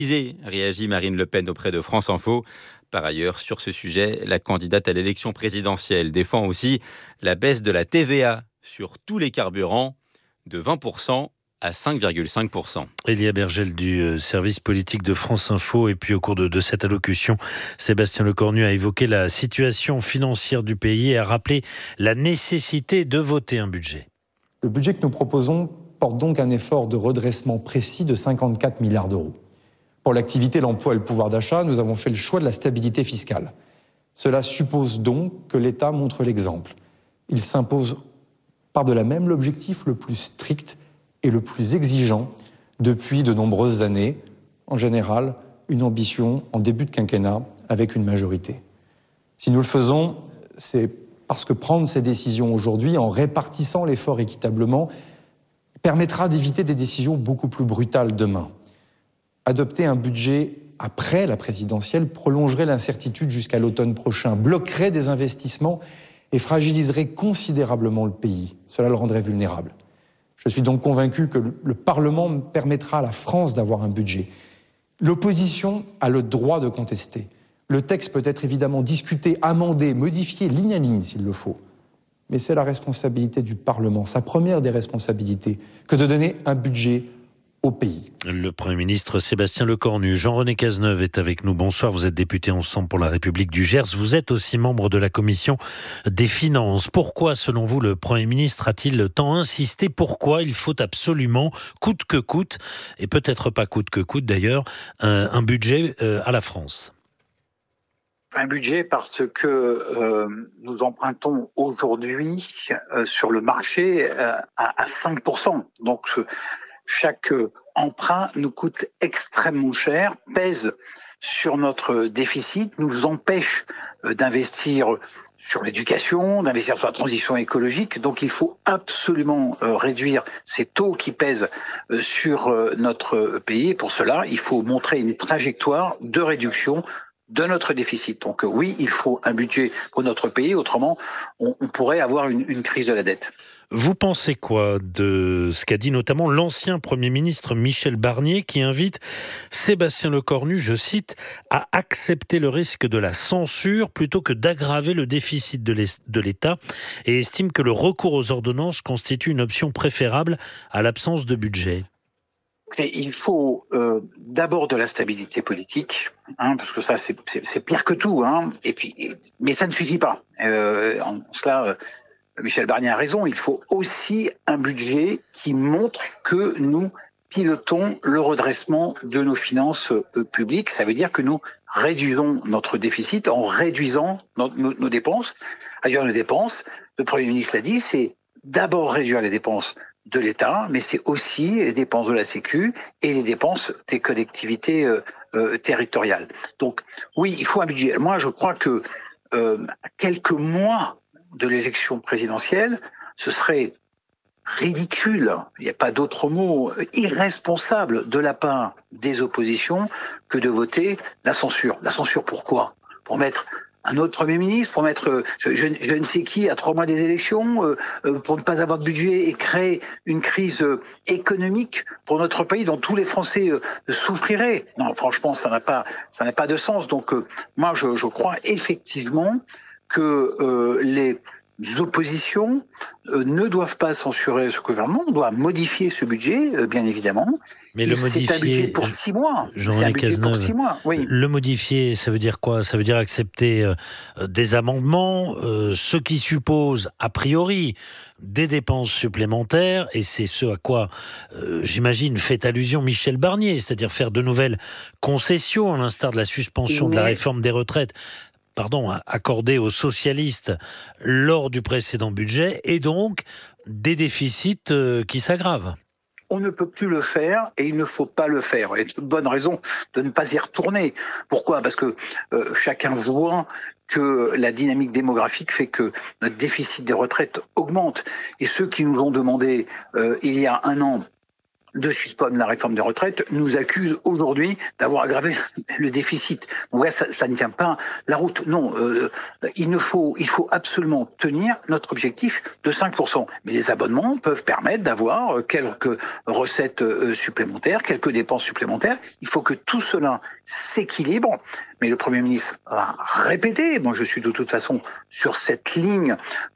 Réagit Marine Le Pen auprès de France Info. Par ailleurs, sur ce sujet, la candidate à l'élection présidentielle défend aussi la baisse de la TVA sur tous les carburants de 20% à 5,5%. Elia Bergel du service politique de France Info. Et puis au cours de cette allocution, Sébastien Lecornu a évoqué la situation financière du pays et a rappelé la nécessité de voter un budget. Le budget que nous proposons porte donc un effort de redressement précis de 54 milliards d'euros. Pour l'activité, l'emploi et le pouvoir d'achat, nous avons fait le choix de la stabilité fiscale. Cela suppose donc que l'État montre l'exemple. Il s'impose par-delà même l'objectif le plus strict et le plus exigeant depuis de nombreuses années. En général, une ambition en début de quinquennat avec une majorité. Si nous le faisons, c'est parce que prendre ces décisions aujourd'hui en répartissant l'effort équitablement permettra d'éviter des décisions beaucoup plus brutales demain. Adopter un budget après la présidentielle prolongerait l'incertitude jusqu'à l'automne prochain, bloquerait des investissements et fragiliserait considérablement le pays. Cela le rendrait vulnérable. Je suis donc convaincu que le Parlement permettra à la France d'avoir un budget. L'opposition a le droit de contester. Le texte peut être évidemment discuté, amendé, modifié, ligne à ligne s'il le faut. Mais c'est la responsabilité du Parlement, sa première des responsabilités, que de donner un budget au pays. Le Premier ministre Sébastien Lecornu. Jean-René Cazeneuve est avec nous. Bonsoir, vous êtes député Ensemble pour la République du Gers. Vous êtes aussi membre de la Commission des Finances. Pourquoi, selon vous, le Premier ministre a-t-il tant insisté? Pourquoi il faut absolument, coûte que coûte, et peut-être pas coûte que coûte d'ailleurs, un budget à la France? Un budget parce que nous empruntons aujourd'hui sur le marché à 5%. Donc chaque emprunt nous coûte extrêmement cher, pèse sur notre déficit, nous empêche d'investir sur l'éducation, d'investir sur la transition écologique. Donc il faut absolument réduire ces taux qui pèsent sur notre pays. Et pour cela, il faut montrer une trajectoire de réduction de notre déficit. Donc oui, il faut un budget pour notre pays, autrement on pourrait avoir une crise de la dette. Vous pensez quoi de ce qu'a dit notamment l'ancien Premier ministre Michel Barnier qui invite Sébastien Lecornu, je cite, à accepter le risque de la censure plutôt que d'aggraver le déficit de l'État et estime que le recours aux ordonnances constitue une option préférable à l'absence de budget? Il faut d'abord de la stabilité politique, parce que ça c'est pire que tout, et puis, mais ça ne suffit pas. En cela, Michel Barnier a raison, il faut aussi un budget qui montre que nous pilotons le redressement de nos finances publiques. Ça veut dire que nous réduisons notre déficit en réduisant nos dépenses. Ailleurs, nos dépenses, le Premier ministre l'a dit, c'est d'abord réduire les dépenses de l'État, mais c'est aussi les dépenses de la Sécu et les dépenses des collectivités territoriales. Donc oui, il faut un budget. Moi, je crois que à quelques mois de l'élection présidentielle, ce serait ridicule, il n'y a pas d'autre mot, irresponsable de la part des oppositions que de voter la censure. La censure pourquoi? Pour mettre un autre Premier ministre, pour mettre je ne sais qui à 3 mois des élections, pour ne pas avoir de budget et créer une crise économique pour notre pays dont tous les Français souffriraient. Non, franchement, ça n'a pas de sens. Donc moi, je crois effectivement que les oppositions ne doivent pas censurer ce gouvernement, on doit modifier ce budget, bien évidemment. Mais le modifier, c'est un budget pour 6 mois. C'est un budget pour 6 mois, oui. Le modifier, ça veut dire quoi? Ça veut dire accepter des amendements, ce qui suppose, a priori, des dépenses supplémentaires, et c'est ce à quoi, j'imagine, fait allusion Michel Barnier, c'est-à-dire faire de nouvelles concessions, à l'instar de la suspension de la réforme des retraites, accordé aux socialistes lors du précédent budget, et donc des déficits qui s'aggravent. On ne peut plus le faire et il ne faut pas le faire. Et une bonne raison de ne pas y retourner. Pourquoi? Parce que chacun voit que la dynamique démographique fait que notre déficit des retraites augmente. Et ceux qui nous ont demandé il y a un an de suspendre la réforme des retraites nous accuse aujourd'hui d'avoir aggravé le déficit. Donc ça ne tient pas la route. Non, il faut absolument tenir notre objectif de 5%. Mais les abonnements peuvent permettre d'avoir quelques recettes supplémentaires, quelques dépenses supplémentaires. Il faut que tout cela s'équilibre. Mais le Premier ministre a répété, moi je suis de toute façon sur cette ligne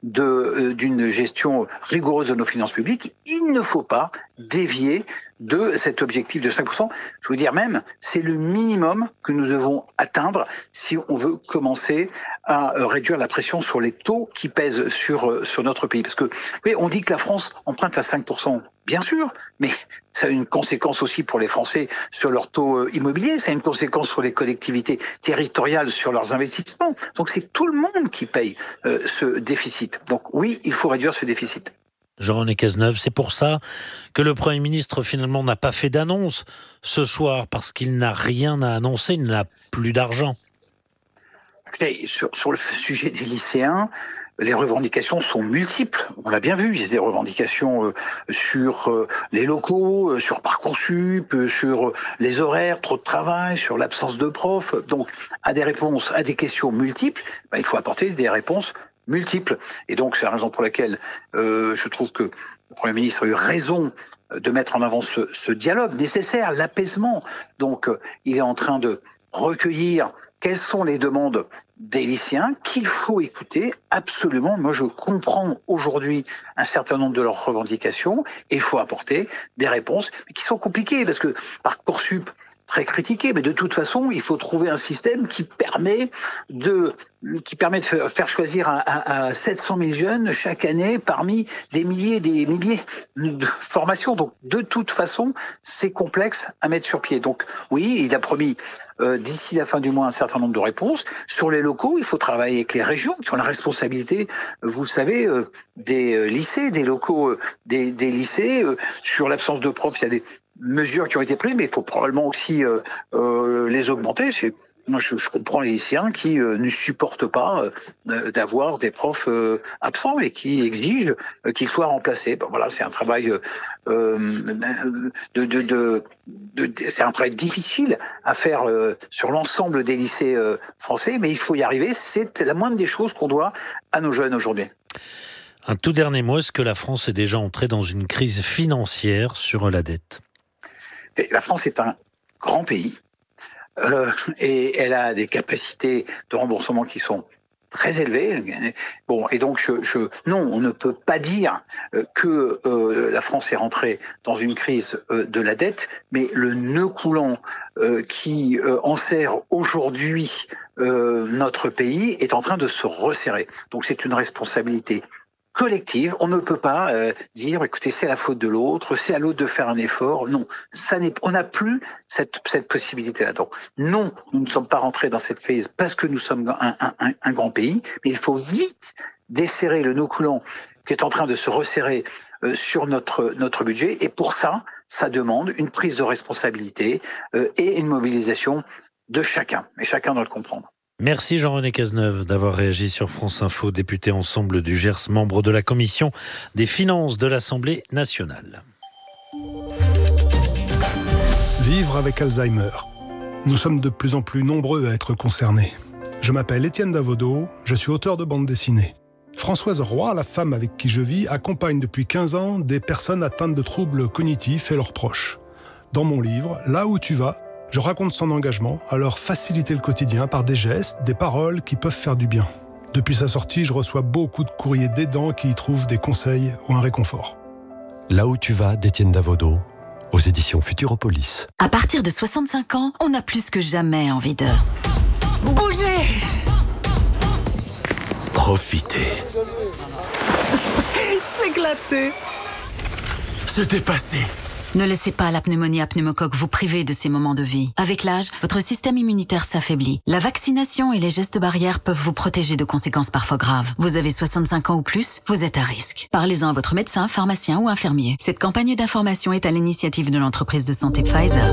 d'une gestion rigoureuse de nos finances publiques, il ne faut pas dévier de cet objectif de 5%. Je veux dire même, c'est le minimum que nous devons atteindre si on veut commencer à réduire la pression sur les taux qui pèsent sur notre pays. Parce que, oui, on dit que la France emprunte à 5%. Bien sûr, mais ça a une conséquence aussi pour les Français sur leur taux immobilier, ça a une conséquence sur les collectivités territoriales sur leurs investissements. Donc c'est tout le monde qui paye ce déficit. Donc oui, il faut réduire ce déficit. Jean-René Cazeneuve, c'est pour ça que le Premier ministre finalement n'a pas fait d'annonce ce soir, parce qu'il n'a rien à annoncer, il n'a plus d'argent. Écoutez, sur le sujet des lycéens, les revendications sont multiples. On l'a bien vu, il y a des revendications sur les locaux, sur Parcoursup, sur les horaires, trop de travail, sur l'absence de profs. Donc, à des questions multiples, il faut apporter des réponses multiples. Et donc, c'est la raison pour laquelle je trouve que le Premier ministre a eu raison de mettre en avant ce dialogue nécessaire, l'apaisement. Donc, il est en train de recueillir quelles sont les demandes des lycéens qu'il faut écouter absolument. Moi, je comprends aujourd'hui un certain nombre de leurs revendications et il faut apporter des réponses qui sont compliquées parce que Parcoursup, très critiqué, mais de toute façon, il faut trouver un système qui permet de faire choisir à 700 000 jeunes chaque année parmi des milliers de formations. Donc, de toute façon, c'est complexe à mettre sur pied. Donc, oui, il a promis d'ici la fin du mois un certain nombre de réponses. Sur les locaux, il faut travailler avec les régions qui ont la responsabilité, vous le savez, des lycées, des locaux des lycées. Sur l'absence de profs, il y a des mesures qui ont été prises, mais il faut probablement aussi les augmenter. Moi, je comprends les lycéens qui ne supportent pas d'avoir des profs absents et qui exigent qu'ils soient remplacés. Bon, voilà, c'est un travail c'est un travail difficile à faire sur l'ensemble des lycées français, mais il faut y arriver. C'est la moindre des choses qu'on doit à nos jeunes aujourd'hui. Un tout dernier mot, est-ce que la France est déjà entrée dans une crise financière sur la dette ? La France est un grand pays et elle a des capacités de remboursement qui sont très élevées. Bon, et donc non, on ne peut pas dire que la France est rentrée dans une crise de la dette, mais le nœud coulant qui enserre aujourd'hui notre pays est en train de se resserrer. Donc c'est une responsabilité collective. On ne peut pas dire, écoutez, c'est la faute de l'autre, c'est à l'autre de faire un effort. Non, on n'a plus cette possibilité-là. Donc, non, nous ne sommes pas rentrés dans cette crise parce que nous sommes un grand pays, mais il faut vite desserrer le nœud coulant qui est en train de se resserrer sur notre budget. Et pour ça, ça demande une prise de responsabilité et une mobilisation de chacun. Et chacun doit le comprendre. Merci Jean-René Cazeneuve d'avoir réagi sur France Info, député Ensemble du Gers, membre de la Commission des finances de l'Assemblée nationale. Vivre avec Alzheimer. Nous sommes de plus en plus nombreux à être concernés. Je m'appelle Étienne Davodo, je suis auteur de bande dessinée. Françoise Roy, la femme avec qui je vis, accompagne depuis 15 ans des personnes atteintes de troubles cognitifs et leurs proches. Dans mon livre, Là où tu vas, je raconte son engagement à leur faciliter le quotidien par des gestes, des paroles qui peuvent faire du bien. Depuis sa sortie, je reçois beaucoup de courriers d'aidants qui y trouvent des conseils ou un réconfort. Là où tu vas d'Étienne Davodo, aux éditions Futuropolis. À partir de 65 ans, on a plus que jamais envie de bouger, Profiter. s'éclater, Se dépasser. Ne laissez pas la pneumonie à pneumocoque vous priver de ces moments de vie. Avec l'âge, votre système immunitaire s'affaiblit. La vaccination et les gestes barrières peuvent vous protéger de conséquences parfois graves. Vous avez 65 ans ou plus, vous êtes à risque. Parlez-en à votre médecin, pharmacien ou infirmier. Cette campagne d'information est à l'initiative de l'entreprise de santé Pfizer.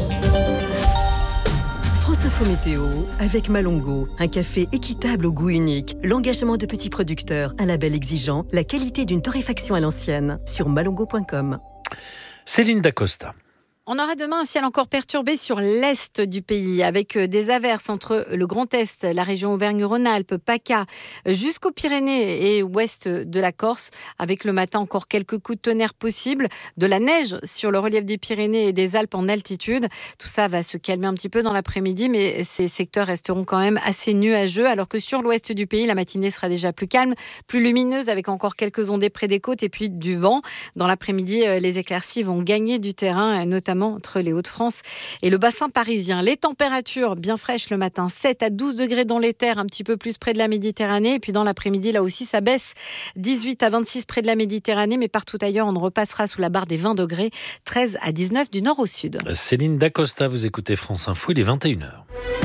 France Info Météo avec Malongo, un café équitable au goût unique, l'engagement de petits producteurs, un label exigeant, la qualité d'une torréfaction à l'ancienne, sur malongo.com. Céline Dacosta. On aura demain un ciel encore perturbé sur l'est du pays, avec des averses entre le Grand Est, la région Auvergne-Rhône-Alpes, PACA, jusqu'aux Pyrénées et ouest de la Corse, avec le matin encore quelques coups de tonnerre possibles, de la neige sur le relief des Pyrénées et des Alpes en altitude. Tout ça va se calmer un petit peu dans l'après-midi, mais ces secteurs resteront quand même assez nuageux, alors que sur l'ouest du pays, la matinée sera déjà plus calme, plus lumineuse, avec encore quelques ondées près des côtes et puis du vent. Dans l'après-midi, les éclaircies vont gagner du terrain, notamment entre les Hauts-de-France et le bassin parisien. Les températures bien fraîches le matin, 7 à 12 degrés dans les terres, un petit peu plus près de la Méditerranée. Et puis dans l'après-midi, là aussi, ça baisse, 18 à 26 près de la Méditerranée, mais partout ailleurs, on repassera sous la barre des 20 degrés, 13 à 19 du nord au sud. Céline Dacosta, vous écoutez France Info, il est 21h.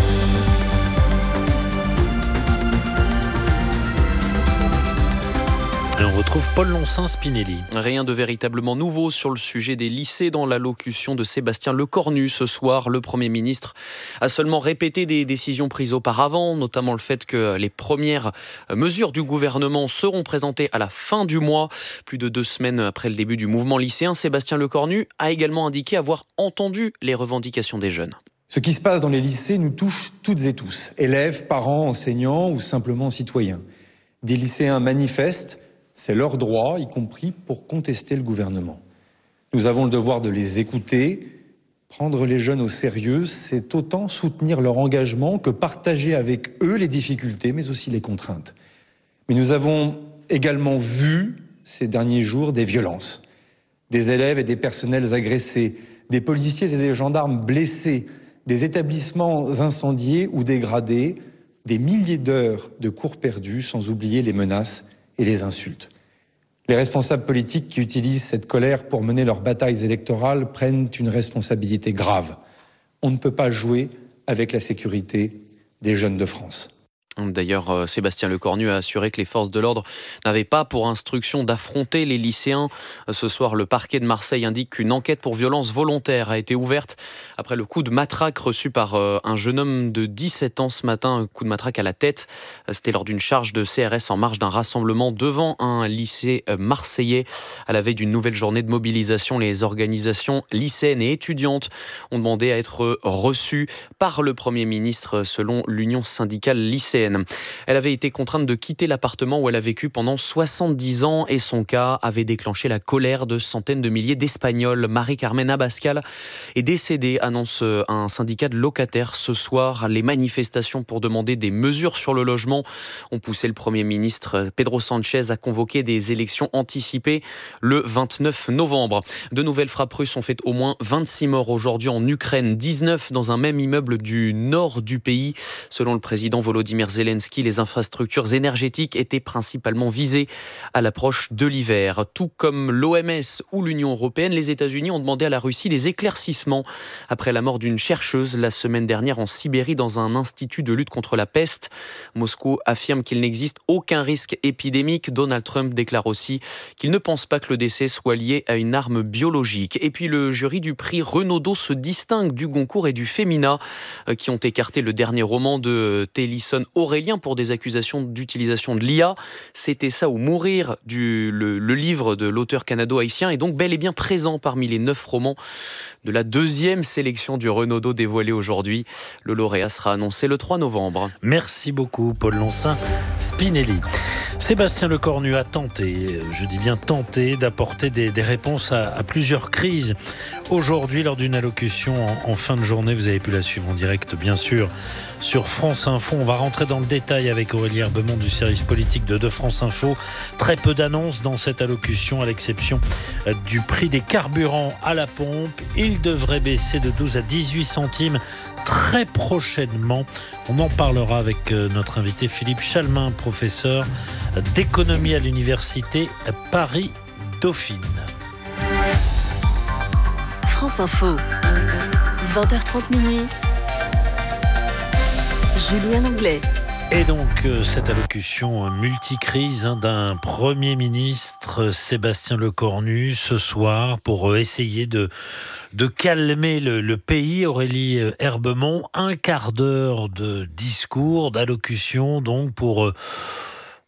Et on retrouve Paul Loncin-Spinelli. Rien de véritablement nouveau sur le sujet des lycées dans l'allocution de Sébastien Lecornu. Ce soir, le Premier ministre a seulement répété des décisions prises auparavant, notamment le fait que les premières mesures du gouvernement seront présentées à la fin du mois. Plus de 2 semaines après le début du mouvement lycéen, Sébastien Lecornu a également indiqué avoir entendu les revendications des jeunes. Ce qui se passe dans les lycées nous touche toutes et tous, élèves, parents, enseignants ou simplement citoyens. Des lycéens manifestent. C'est leur droit, y compris pour contester le gouvernement. Nous avons le devoir de les écouter. Prendre les jeunes au sérieux, c'est autant soutenir leur engagement que partager avec eux les difficultés, mais aussi les contraintes. Mais nous avons également vu, ces derniers jours, des violences. Des élèves et des personnels agressés, des policiers et des gendarmes blessés, des établissements incendiés ou dégradés, des milliers d'heures de cours perdus, sans oublier les menaces et les insultes. Les responsables politiques qui utilisent cette colère pour mener leurs batailles électorales prennent une responsabilité grave. On ne peut pas jouer avec la sécurité des jeunes de France. D'ailleurs, Sébastien Lecornu a assuré que les forces de l'ordre n'avaient pas pour instruction d'affronter les lycéens. Ce soir, le parquet de Marseille indique qu'une enquête pour violence volontaire a été ouverte après le coup de matraque reçu par un jeune homme de 17 ans ce matin, un coup de matraque à la tête. C'était lors d'une charge de CRS en marge d'un rassemblement devant un lycée marseillais. À la veille d'une nouvelle journée de mobilisation, les organisations lycéennes et étudiantes ont demandé à être reçues par le Premier ministre, selon l'Union syndicale lycéenne. Elle avait été contrainte de quitter l'appartement où elle a vécu pendant 70 ans et son cas avait déclenché la colère de centaines de milliers d'Espagnols. Marie-Carmen Abascal est décédée, annonce un syndicat de locataires ce soir. Les manifestations pour demander des mesures sur le logement ont poussé le Premier ministre Pedro Sánchez à convoquer des élections anticipées le 29 novembre. De nouvelles frappes russes ont fait au moins 26 morts aujourd'hui en Ukraine, 19 dans un même immeuble du nord du pays. Selon le président Volodymyr Zelensky, les infrastructures énergétiques étaient principalement visées à l'approche de l'hiver. Tout comme l'OMS ou l'Union européenne, les États-Unis ont demandé à la Russie des éclaircissements après la mort d'une chercheuse la semaine dernière en Sibérie dans un institut de lutte contre la peste. Moscou affirme qu'il n'existe aucun risque épidémique. Donald Trump déclare aussi qu'il ne pense pas que le décès soit lié à une arme biologique. Et puis le jury du prix Renaudot se distingue du Goncourt et du Femina qui ont écarté le dernier roman de Télisson Aurélien pour des accusations d'utilisation de l'IA. C'était ça ou mourir, le livre de l'auteur canado-haïtien est donc bel et bien présent parmi les 9 romans de la 2e sélection du Renaudot dévoilée aujourd'hui. Le lauréat sera annoncé le 3 novembre. Merci beaucoup Paul Loncin-Spinelli. Sébastien Lecornu a tenté, je dis bien tenté, d'apporter des réponses à plusieurs crises. Aujourd'hui, lors d'une allocution en fin de journée, vous avez pu la suivre en direct bien sûr sur France Info. On va rentrer dans le détail avec Aurélie Herbemont du service politique de France Info. Très peu d'annonces dans cette allocution, à l'exception du prix des carburants à la pompe. Il devrait baisser de 12 à 18 centimes très prochainement. On en parlera avec notre invité Philippe Chalmin, professeur d'économie à l'université Paris-Dauphine. France Info, 20h30 minuit. Julien Anglais. Et donc, cette allocution multicrise d'un Premier ministre, Sébastien Lecornu, ce soir, pour essayer de calmer le pays. Aurélie Herbemont, un quart d'heure de discours, d'allocution, donc pour...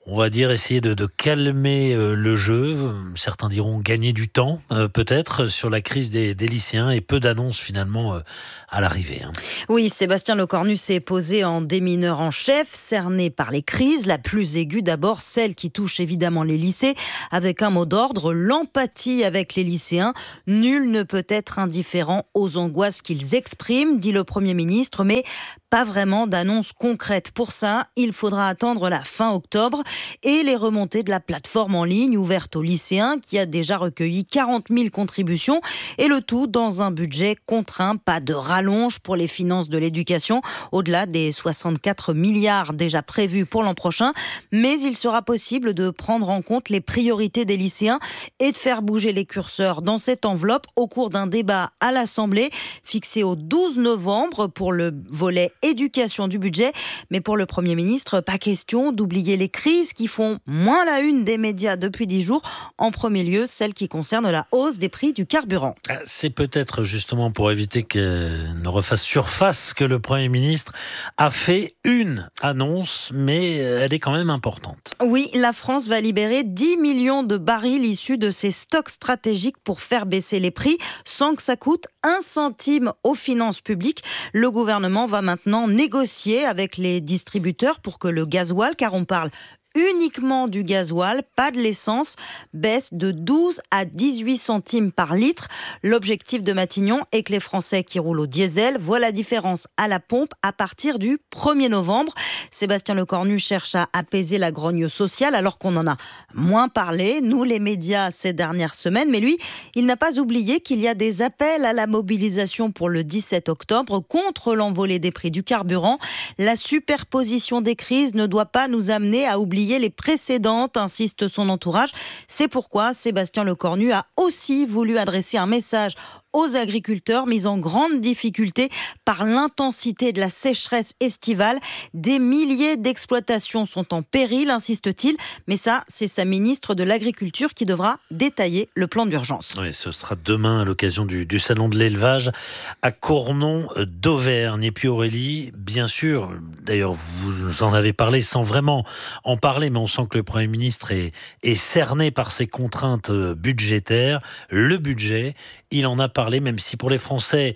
on va dire, essayer de calmer le jeu. Certains diront gagner du temps, peut-être, sur la crise des lycéens et peu d'annonces finalement à l'arrivée. Oui, Sébastien Lecornu s'est posé en démineur en chef, cerné par les crises. La plus aiguë d'abord, celle qui touche évidemment les lycées, avec un mot d'ordre, l'empathie avec les lycéens. Nul ne peut être indifférent aux angoisses qu'ils expriment, dit le Premier ministre, mais pas vraiment d'annonce concrète. Pour ça, il faudra attendre la fin octobre et les remontées de la plateforme en ligne ouverte aux lycéens qui a déjà recueilli 40 000 contributions et le tout dans un budget contraint, pas de rallonge pour les finances de l'éducation, au-delà des 64 milliards déjà prévus pour l'an prochain. Mais il sera possible de prendre en compte les priorités des lycéens et de faire bouger les curseurs dans cette enveloppe au cours d'un débat à l'Assemblée fixé au 12 novembre pour le volet éducation du budget. Mais pour le Premier ministre, pas question d'oublier les crises qui font moins la une des médias depuis 10 jours. En premier lieu, celle qui concerne la hausse des prix du carburant. C'est peut-être justement pour éviter qu'elle ne refasse surface que le Premier ministre a fait une annonce, mais elle est quand même importante. Oui, la France va libérer 10 millions de barils issus de ses stocks stratégiques pour faire baisser les prix sans que ça coûte 1 centime aux finances publiques. Le gouvernement va maintenant négocier avec les distributeurs pour que le gasoil, car on parle uniquement du gasoil, pas de l'essence, baisse de 12 à 18 centimes par litre. L'objectif de Matignon est que les Français qui roulent au diesel voient la différence à la pompe à partir du 1er novembre. Sébastien Lecornu cherche à apaiser la grogne sociale alors qu'on en a moins parlé, nous les médias, ces dernières semaines. Mais lui, il n'a pas oublié qu'il y a des appels à la mobilisation pour le 17 octobre contre l'envolée des prix du carburant. La superposition des crises ne doit pas nous amener à oublier les précédentes, insiste son entourage. C'est pourquoi Sébastien Lecornu a aussi voulu adresser un message aux agriculteurs mis en grande difficulté par l'intensité de la sécheresse estivale. Des milliers d'exploitations sont en péril, insiste-t-il. Mais ça, c'est sa ministre de l'Agriculture qui devra détailler le plan d'urgence. Oui, ce sera demain à l'occasion du salon de l'élevage à Cournon d'Auvergne. Et puis Aurélie, bien sûr, d'ailleurs vous en avez parlé sans vraiment en parler, mais on sent que le Premier ministre est cerné par ses contraintes budgétaires. Le budget, il en a parlé, même si pour les Français,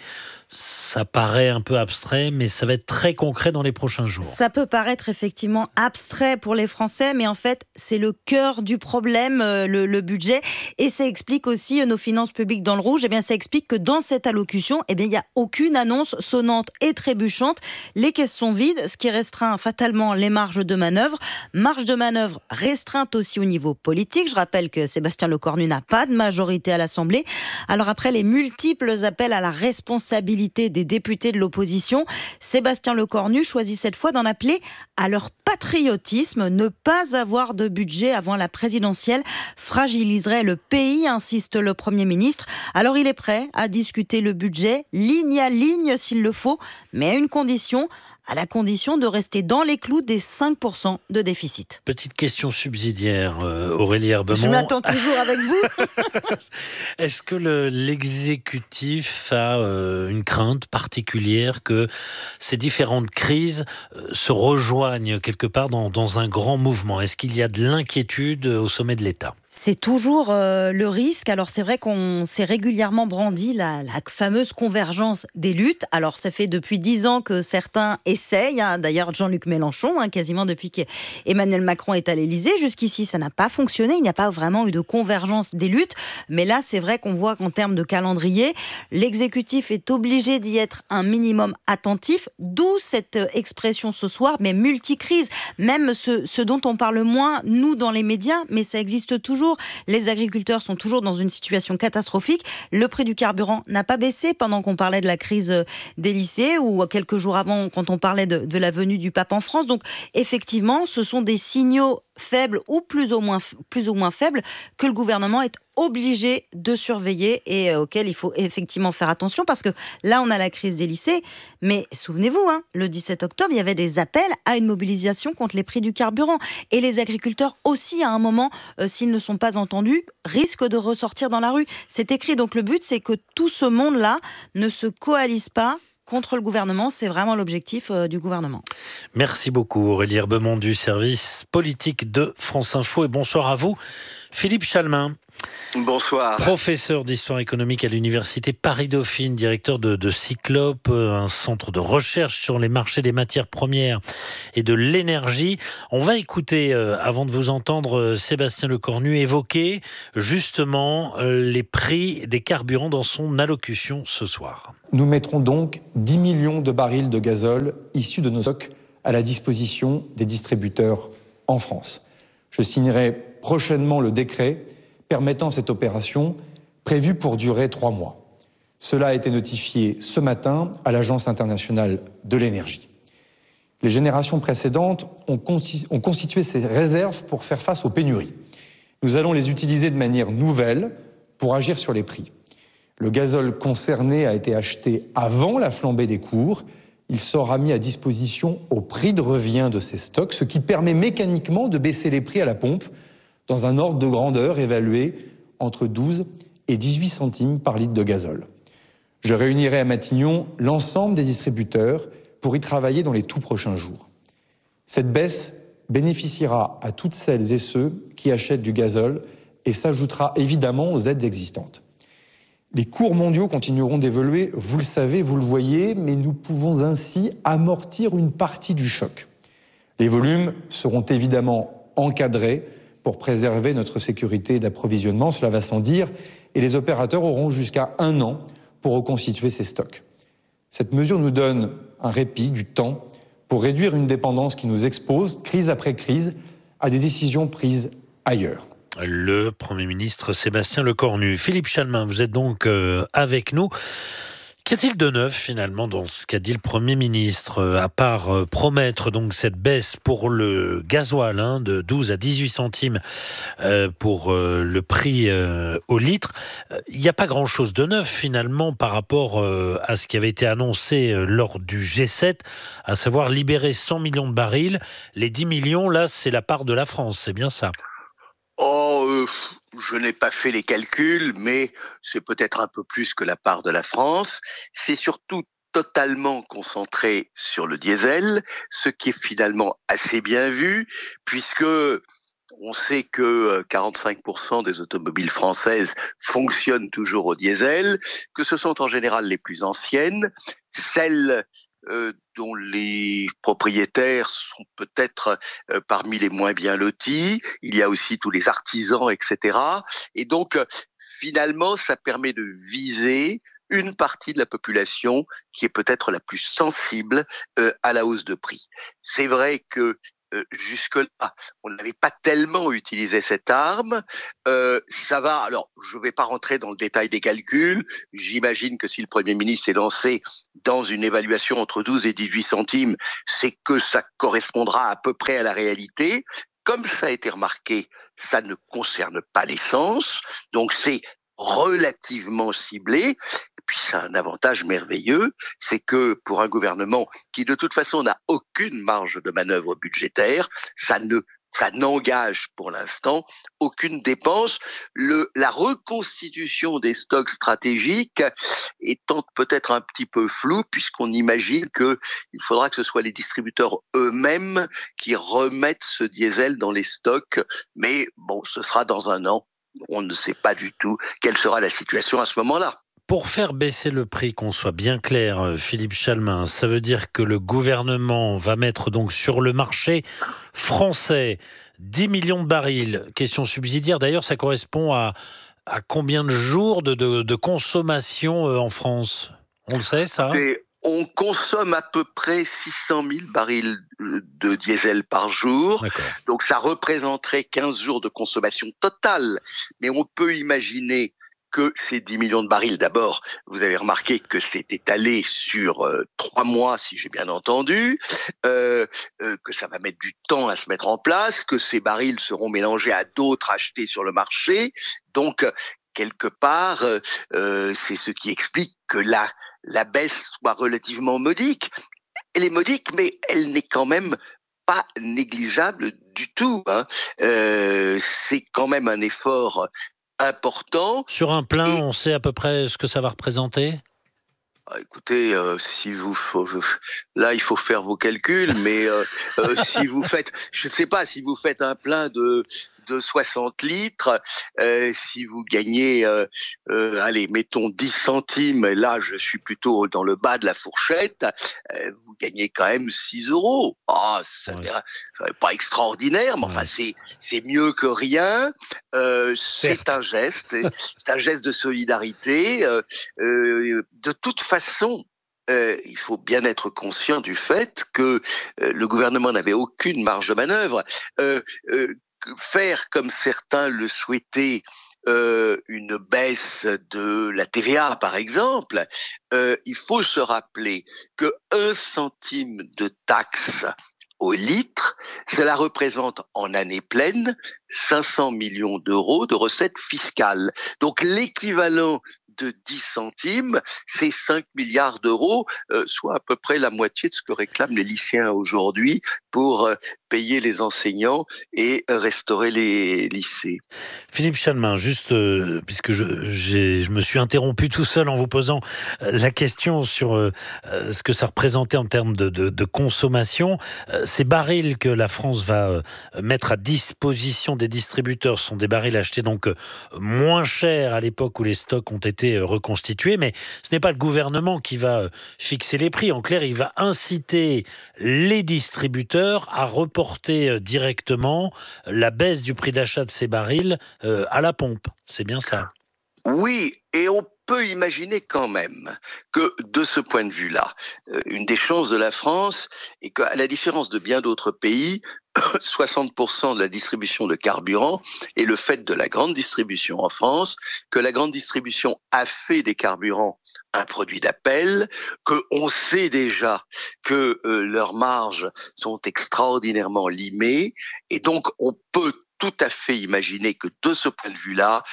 ça paraît un peu abstrait, mais ça va être très concret dans les prochains jours. Ça peut paraître effectivement abstrait pour les Français, mais en fait, c'est le cœur du problème, le budget. Et ça explique aussi nos finances publiques dans le rouge. Eh bien, ça explique que dans cette allocution, eh bien, il n'y a aucune annonce sonnante et trébuchante. Les caisses sont vides, ce qui restreint fatalement les marges de manœuvre. Marge de manœuvre restreinte aussi au niveau politique. Je rappelle que Sébastien Lecornu n'a pas de majorité à l'Assemblée. Alors après les multiples appels à la responsabilité des députés de l'opposition, Sébastien Lecornu choisit cette fois d'en appeler à leur patriotisme. Ne pas avoir de budget avant la présidentielle fragiliserait le pays, insiste le Premier ministre. Alors il est prêt à discuter le budget ligne à ligne s'il le faut, mais à une condition, à la condition de rester dans les clous des 5% de déficit. Petite question subsidiaire, Aurélie Herbemont. Je m'attends toujours avec vous. Est-ce que l'exécutif a une crainte particulière que ces différentes crises se rejoignent quelque part dans un grand mouvement? Est-ce qu'il y a de l'inquiétude au sommet de l'État? C'est toujours le risque. Alors c'est vrai qu'on s'est régulièrement brandi la fameuse convergence des luttes. Alors ça fait depuis 10 ans que certains essayent. D'ailleurs Jean-Luc Mélenchon, quasiment depuis qu'Emmanuel Macron est à l'Élysée. Jusqu'ici ça n'a pas fonctionné. Il n'y a pas vraiment eu de convergence des luttes. Mais là c'est vrai qu'on voit qu'en termes de calendrier, l'exécutif est obligé d'y être un minimum attentif. D'où cette expression ce soir, mais multicrise. Même ce dont on parle moins, nous dans les médias, mais ça existe toujours. Les agriculteurs sont toujours dans une situation catastrophique. Le prix du carburant n'a pas baissé pendant qu'on parlait de la crise des lycées ou quelques jours avant quand on parlait de la venue du pape en France. Donc effectivement, ce sont des signaux faibles ou plus ou moins faibles que le gouvernement est obligé de surveiller et auquel il faut effectivement faire attention parce que là on a la crise des lycées, mais souvenez-vous, le 17 octobre il y avait des appels à une mobilisation contre les prix du carburant et les agriculteurs aussi à un moment, s'ils ne sont pas entendus, risquent de ressortir dans la rue. C'est écrit, donc le but c'est que tout ce monde-là ne se coalise pas contre le gouvernement. C'est vraiment l'objectif du gouvernement. Merci beaucoup Aurélie Herbemont du service politique de France Info et bonsoir à vous Philippe Chalmin. Bonsoir. Professeur d'histoire économique à l'université Paris-Dauphine, directeur de Cyclope, un centre de recherche sur les marchés des matières premières et de l'énergie. On va écouter, avant de vous entendre, Sébastien Lecornu évoquer justement les prix des carburants dans son allocution ce soir. Nous mettrons donc 10 millions de barils de gazole issus de nos stocks à la disposition des distributeurs en France. Je signerai prochainement le décret permettant cette opération prévue pour durer 3 mois. Cela a été notifié ce matin à l'Agence internationale de l'énergie. Les générations précédentes ont constitué ces réserves pour faire face aux pénuries. Nous allons les utiliser de manière nouvelle pour agir sur les prix. Le gazole concerné a été acheté avant la flambée des cours. Il sera mis à disposition au prix de revient de ces stocks, ce qui permet mécaniquement de baisser les prix à la pompe dans un ordre de grandeur évalué entre 12 et 18 centimes par litre de gazole. Je réunirai à Matignon l'ensemble des distributeurs pour y travailler dans les tout prochains jours. Cette baisse bénéficiera à toutes celles et ceux qui achètent du gazole et s'ajoutera évidemment aux aides existantes. Les cours mondiaux continueront d'évoluer, vous le savez, vous le voyez, mais nous pouvons ainsi amortir une partie du choc. Les volumes seront évidemment encadrés pour préserver notre sécurité d'approvisionnement, cela va sans dire, et les opérateurs auront jusqu'à 1 an pour reconstituer ces stocks. Cette mesure nous donne un répit, du temps, pour réduire une dépendance qui nous expose, crise après crise, à des décisions prises ailleurs. Le Premier ministre Sébastien Lecornu. Philippe Chalmin, vous êtes donc avec nous. Qu'y a-t-il de neuf finalement dans ce qu'a dit le Premier ministre, à part promettre donc cette baisse pour le gasoil de 12 à 18 centimes pour le prix au litre? Il n'y a pas grand-chose de neuf finalement par rapport à ce qui avait été annoncé lors du G7, à savoir libérer 100 millions de barils. Les 10 millions, là, c'est la part de la France, c'est bien ça? Je n'ai pas fait les calculs, mais c'est peut-être un peu plus que la part de la France. C'est surtout totalement concentré sur le diesel, ce qui est finalement assez bien vu, puisque on sait que 45% des automobiles françaises fonctionnent toujours au diesel, que ce sont en général les plus anciennes, celles dont les propriétaires sont peut-être parmi les moins bien lotis. Il y a aussi tous les artisans, etc. Et donc, finalement, ça permet de viser une partie de la population qui est peut-être la plus sensible à la hausse de prix. C'est vrai que jusque-là, on n'avait pas tellement utilisé cette arme. Ça va. Alors, je ne vais pas rentrer dans le détail des calculs. J'imagine que si le Premier ministre s'est lancé dans une évaluation entre 12 et 18 centimes, c'est que ça correspondra à peu près à la réalité. Comme ça a été remarqué, ça ne concerne pas l'essence, donc c'est relativement ciblé. Et puis c'est un avantage merveilleux, c'est que pour un gouvernement qui de toute façon n'a aucune marge de manœuvre budgétaire, ça n'engage pour l'instant aucune dépense. La reconstitution des stocks stratégiques étant peut-être un petit peu floue, puisqu'on imagine qu'il faudra que ce soit les distributeurs eux-mêmes qui remettent ce diesel dans les stocks. Mais bon, ce sera dans 1 an. On ne sait pas du tout quelle sera la situation à ce moment-là. Pour faire baisser le prix, qu'on soit bien clair, Philippe Chalmin, ça veut dire que le gouvernement va mettre donc sur le marché français 10 millions de barils. Question subsidiaire, d'ailleurs, ça correspond à combien de jours de consommation en France? On le sait, ça? On consomme à peu près 600 000 barils de diesel par jour. D'accord. Donc ça représenterait 15 jours de consommation totale. Mais on peut imaginer que ces 10 millions de barils, d'abord, vous avez remarqué que c'est étalé sur 3 mois, si j'ai bien entendu, que ça va mettre du temps à se mettre en place, que ces barils seront mélangés à d'autres achetés sur le marché. Donc, quelque part, c'est ce qui explique que la baisse soit relativement modique. Elle est modique, mais elle n'est quand même pas négligeable du tout. C'est quand même un effort important. Sur un plein, on sait à peu près ce que ça va représenter? Écoutez, là, il faut faire vos calculs, mais si vous faites, je ne sais pas, si vous faites un plein de 60 litres, si vous gagnez, allez, mettons 10 centimes, et là, je suis plutôt dans le bas de la fourchette, vous gagnez quand même 6 euros. Ah, ça n'est pas extraordinaire, mais enfin, c'est mieux que rien. C'est un geste de solidarité. De toute façon, il faut bien être conscient du fait que le gouvernement n'avait aucune marge de manœuvre. Faire comme certains le souhaitaient, une baisse de la TVA par exemple, il faut se rappeler que 1 centime de taxe au litre, cela représente en année pleine 500 millions d'euros de recettes fiscales. Donc l'équivalent de 10 centimes, c'est 5 milliards d'euros, soit à peu près la moitié de ce que réclament les lycéens aujourd'hui pour payer les enseignants et restaurer les lycées. Philippe Chalmin, juste puisque je me suis interrompu tout seul en vous posant la question sur ce que ça représentait en termes de consommation, ces barils que la France va mettre à disposition des distributeurs sont des barils achetés donc moins chers à l'époque où les stocks ont été reconstitués, mais ce n'est pas le gouvernement qui va fixer les prix. En clair, il va inciter les distributeurs à reporter directement la baisse du prix d'achat de ces barils à la pompe. C'est bien ça? Oui, et on peut imaginer quand même que de ce point de vue-là, une des chances de la France est qu'à la différence de bien d'autres pays, 60% de la distribution de carburant est le fait de la grande distribution en France, que la grande distribution a fait des carburants un produit d'appel, qu'on sait déjà que leurs marges sont extraordinairement limées, et donc on peut tout à fait imaginer que de ce point de vue-là,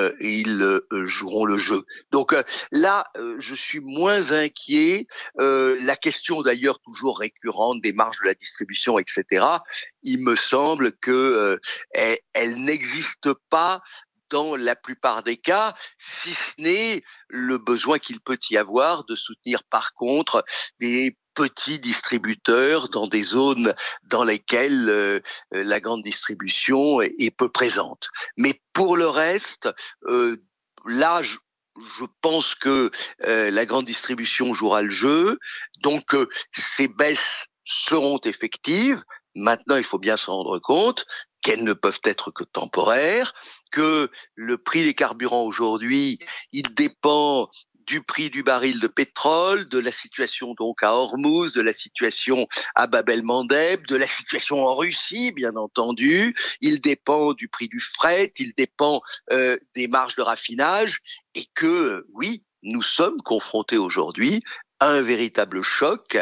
ils joueront le jeu. Donc là, je suis moins inquiet. La question d'ailleurs toujours récurrente des marges de la distribution, etc., il me semble que elle n'existe pas dans la plupart des cas, si ce n'est le besoin qu'il peut y avoir de soutenir par contre des petits distributeurs dans des zones dans lesquelles la grande distribution est peu présente. Mais pour le reste, là, je pense que la grande distribution jouera le jeu. Donc, ces baisses seront effectives. Maintenant, il faut bien se rendre compte qu'elles ne peuvent être que temporaires, que le prix des carburants aujourd'hui, il dépend du prix du baril de pétrole, de la situation donc à Hormuz, de la situation à Bab el-Mandeb, de la situation en Russie, bien entendu. Il dépend du prix du fret, il dépend des marges de raffinage, et que, oui, nous sommes confrontés aujourd'hui à un véritable choc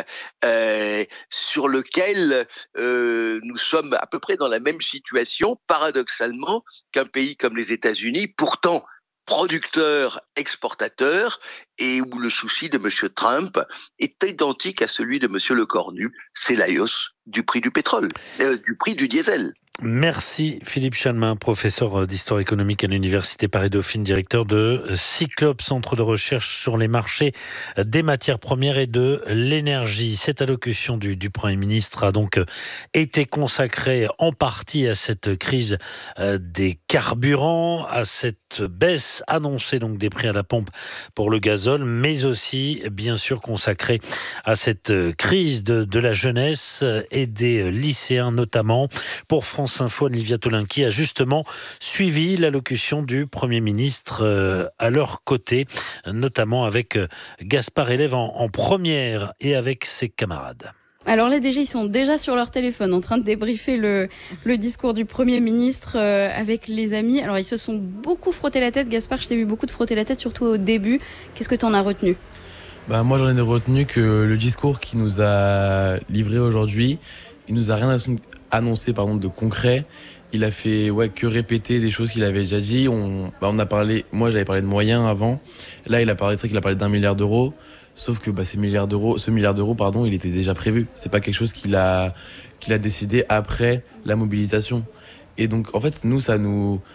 sur lequel nous sommes à peu près dans la même situation, paradoxalement, qu'un pays comme les États-Unis, pourtant producteur, exportateur, et où le souci de M. Trump est identique à celui de M. Lecornu, c'est la hausse du prix du pétrole, du prix du diesel. Merci Philippe Chalmin, professeur d'histoire économique à l'Université Paris-Dauphine, directeur de Cyclope, centre de recherche sur les marchés des matières premières et de l'énergie. Cette allocution du Premier ministre a donc été consacrée en partie à cette crise des carburants, à cette baisse annoncée donc des prix à la pompe pour le gazole, mais aussi bien sûr consacrée à cette crise de la jeunesse et des lycéens notamment. Pour France Info, Olivia Tolinki a justement suivi l'allocution du Premier ministre à leur côté, notamment avec Gaspard Eleves en première et avec ses camarades. Alors là, déjà, ils sont déjà sur leur téléphone en train de débriefer le discours du Premier ministre avec les amis. Alors, ils se sont beaucoup frotté la tête. Gaspard, je t'ai vu beaucoup te frotter la tête, surtout au début. Qu'est-ce que tu en as retenu ? Moi, j'en ai retenu que le discours qu'il nous a livré aujourd'hui, il nous a rien annoncé de concret. Il a fait que répéter des choses qu'il avait déjà dit. On a parlé, moi j'avais parlé de moyens avant. Là, il a parlé d'1 milliard d'euros. Sauf que ce milliard d'euros, il était déjà prévu. C'est pas quelque chose qu'il a décidé après la mobilisation. Et donc, en fait, nous,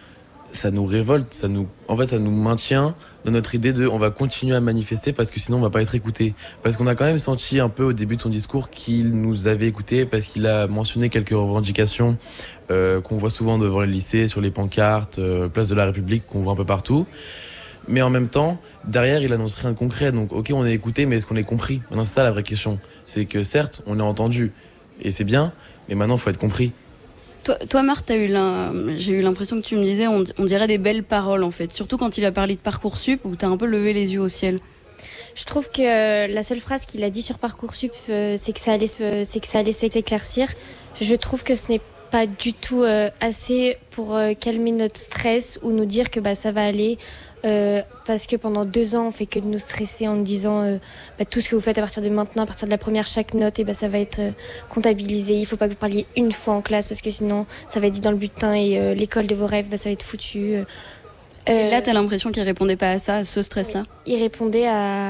ça nous révolte, ça nous maintient dans notre idée de on va continuer à manifester parce que sinon on va pas être écouté. Parce qu'on a quand même senti un peu au début de son discours qu'il nous avait écouté parce qu'il a mentionné quelques revendications qu'on voit souvent devant les lycées, sur les pancartes, place de la République, qu'on voit un peu partout. Mais en même temps, derrière, il annonce rien de concret. Donc ok, on est écouté, mais est-ce qu'on est compris ? Maintenant, c'est ça la vraie question. C'est que certes, on est entendu et c'est bien, mais maintenant, il faut être compris. Toi, Marthe, j'ai eu l'impression que tu me disais, on dirait des belles paroles en fait. Surtout quand il a parlé de Parcoursup, où tu as un peu levé les yeux au ciel. Je trouve que la seule phrase qu'il a dit sur Parcoursup, c'est que ça allait s'éclaircir. Je trouve que ce n'est pas du tout assez pour calmer notre stress ou nous dire que ça va aller. Parce que pendant 2 ans, on fait que de nous stresser en nous disant tout ce que vous faites à partir de maintenant, à partir de la première, chaque note, ça va être comptabilisé. Il ne faut pas que vous parliez une fois en classe parce que sinon, ça va être dit dans le bulletin et l'école de vos rêves, ça va être foutu. Et là, tu as l'impression qu'il ne répondait pas à ça, à ce stress-là ? Il répondait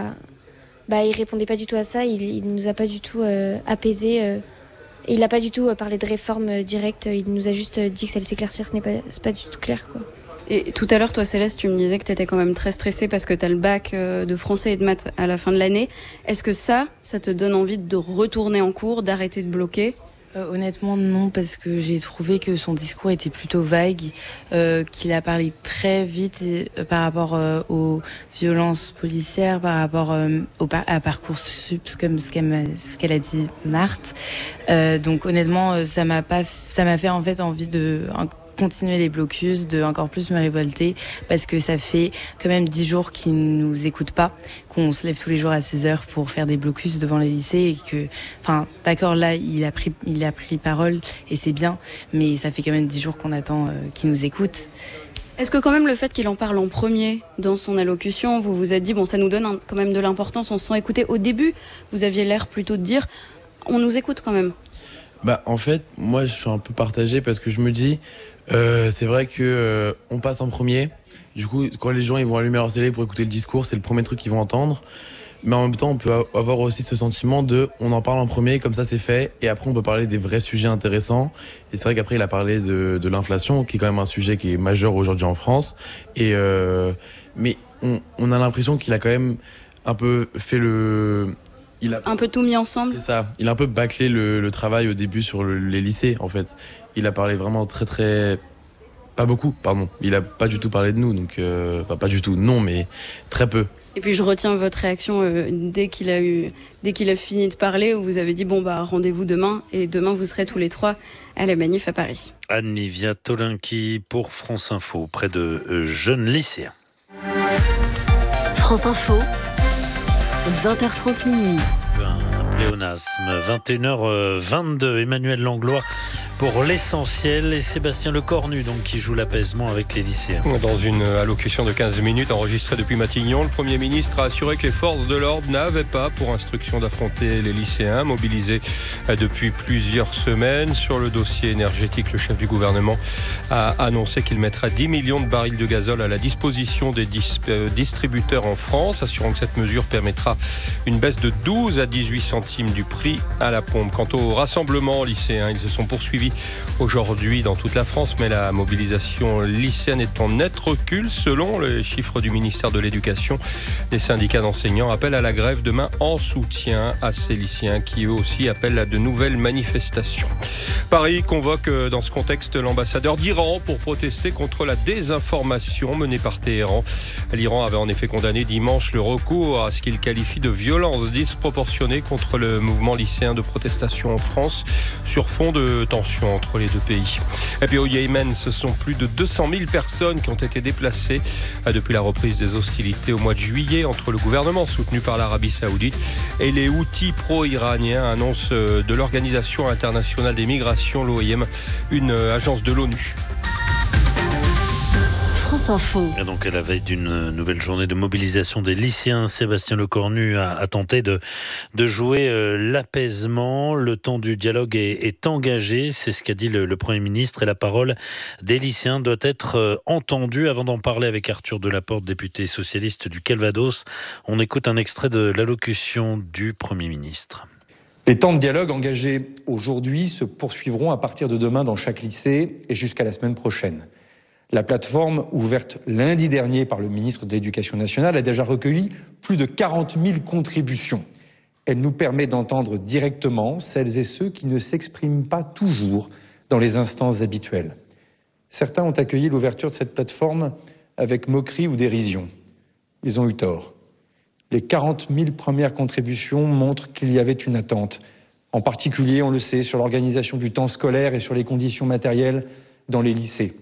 pas du tout à ça. Il nous a pas du tout apaisé. Et il n'a pas du tout parlé de réforme directe. Il nous a juste dit que ça allait s'éclaircir. C'est pas du tout clair, quoi. Et tout à l'heure, toi Céleste, tu me disais que tu étais quand même très stressée parce que tu as le bac de français et de maths à la fin de l'année. Est-ce que ça te donne envie de retourner en cours, d'arrêter de bloquer ? Honnêtement non, parce que j'ai trouvé que son discours était plutôt vague, qu'il a parlé très vite par rapport aux violences policières, par rapport à Parcoursup, comme ce qu'elle a dit Marthe. Donc honnêtement, ça m'a fait en fait envie de continuer les blocus, de encore plus me révolter, parce que ça fait quand même 10 jours qu'ils nous écoutent pas, qu'on se lève tous les jours à 16h pour faire des blocus devant les lycées et que, d'accord, là, il a pris parole et c'est bien, mais ça fait quand même 10 jours qu'on attend qu'ils nous écoutent. Est-ce que quand même le fait qu'il en parle en premier dans son allocution, vous vous êtes dit, ça nous donne quand même de l'importance, on se sent écouté. Au début, vous aviez l'air plutôt de dire, on nous écoute quand même. En fait, moi, je suis un peu partagé parce que je me dis, c'est vrai que on passe en premier. Du coup, quand les gens ils vont allumer leur télé pour écouter le discours, c'est le premier truc qu'ils vont entendre. Mais en même temps, on peut avoir aussi ce sentiment de on en parle en premier, comme ça c'est fait, et après on peut parler des vrais sujets intéressants. Et c'est vrai qu'après il a parlé de l'inflation, qui est quand même un sujet qui est majeur aujourd'hui en France. Et mais on a l'impression qu'il a quand même un peu fait un peu tout mis ensemble. C'est ça. Il a un peu bâclé le travail au début sur les lycées, en fait. Il a parlé vraiment très... Pas beaucoup, pardon. Il a pas du tout parlé de nous, donc... pas du tout, non, mais très peu. Et puis je retiens votre réaction dès qu'il a fini de parler, où vous avez dit, rendez-vous demain, et demain vous serez tous les 3 à la manif à Paris. Anne-Livia Tolinki pour France Info, près de jeunes lycéens. France Info, 20h30 minuit. Un pléonasme, 21h22, Emmanuel Langlois pour l'essentiel et Sébastien Lecornu donc, qui joue l'apaisement avec les lycéens. Dans une allocution de 15 minutes enregistrée depuis Matignon, le Premier ministre a assuré que les forces de l'ordre n'avaient pas pour instruction d'affronter les lycéens mobilisés depuis plusieurs semaines. Sur le dossier énergétique, le chef du gouvernement a annoncé qu'il mettra 10 millions de barils de gazole à la disposition des distributeurs en France, assurant que cette mesure permettra une baisse de 12 à 18 centimes du prix à la pompe. Quant au rassemblement lycéen, ils se sont poursuivis aujourd'hui dans toute la France, mais la mobilisation lycéenne est en net recul. Selon les chiffres du ministère de l'Éducation, les syndicats d'enseignants appellent à la grève demain en soutien à ces lycéens qui eux aussi appellent à de nouvelles manifestations. Paris convoque dans ce contexte l'ambassadeur d'Iran pour protester contre la désinformation menée par Téhéran. L'Iran avait en effet condamné dimanche le recours à ce qu'il qualifie de violence disproportionnée contre le mouvement lycéen de protestation en France sur fond de tensions entre les deux pays. Et puis au Yémen, ce sont plus de 200 000 personnes qui ont été déplacées depuis la reprise des hostilités au mois de juillet entre le gouvernement soutenu par l'Arabie Saoudite et les Houthis pro-iraniens, annonce de l'Organisation internationale des migrations, l'OIM, une agence de l'ONU. France Info. Et donc à la veille d'une nouvelle journée de mobilisation des lycéens, Sébastien Lecornu a tenté de jouer l'apaisement. Le temps du dialogue est engagé, c'est ce qu'a dit le Premier ministre, et la parole des lycéens doit être entendue. Avant d'en parler avec Arthur Delaporte, député socialiste du Calvados, on écoute un extrait de l'allocution du Premier ministre. Les temps de dialogue engagés aujourd'hui se poursuivront à partir de demain dans chaque lycée et jusqu'à la semaine prochaine. La plateforme, ouverte lundi dernier par le ministre de l'Éducation nationale, a déjà recueilli plus de 40 000 contributions. Elle nous permet d'entendre directement celles et ceux qui ne s'expriment pas toujours dans les instances habituelles. Certains ont accueilli l'ouverture de cette plateforme avec moquerie ou dérision. Ils ont eu tort. Les 40 000 premières contributions montrent qu'il y avait une attente. En particulier, on le sait, sur l'organisation du temps scolaire et sur les conditions matérielles dans les lycées.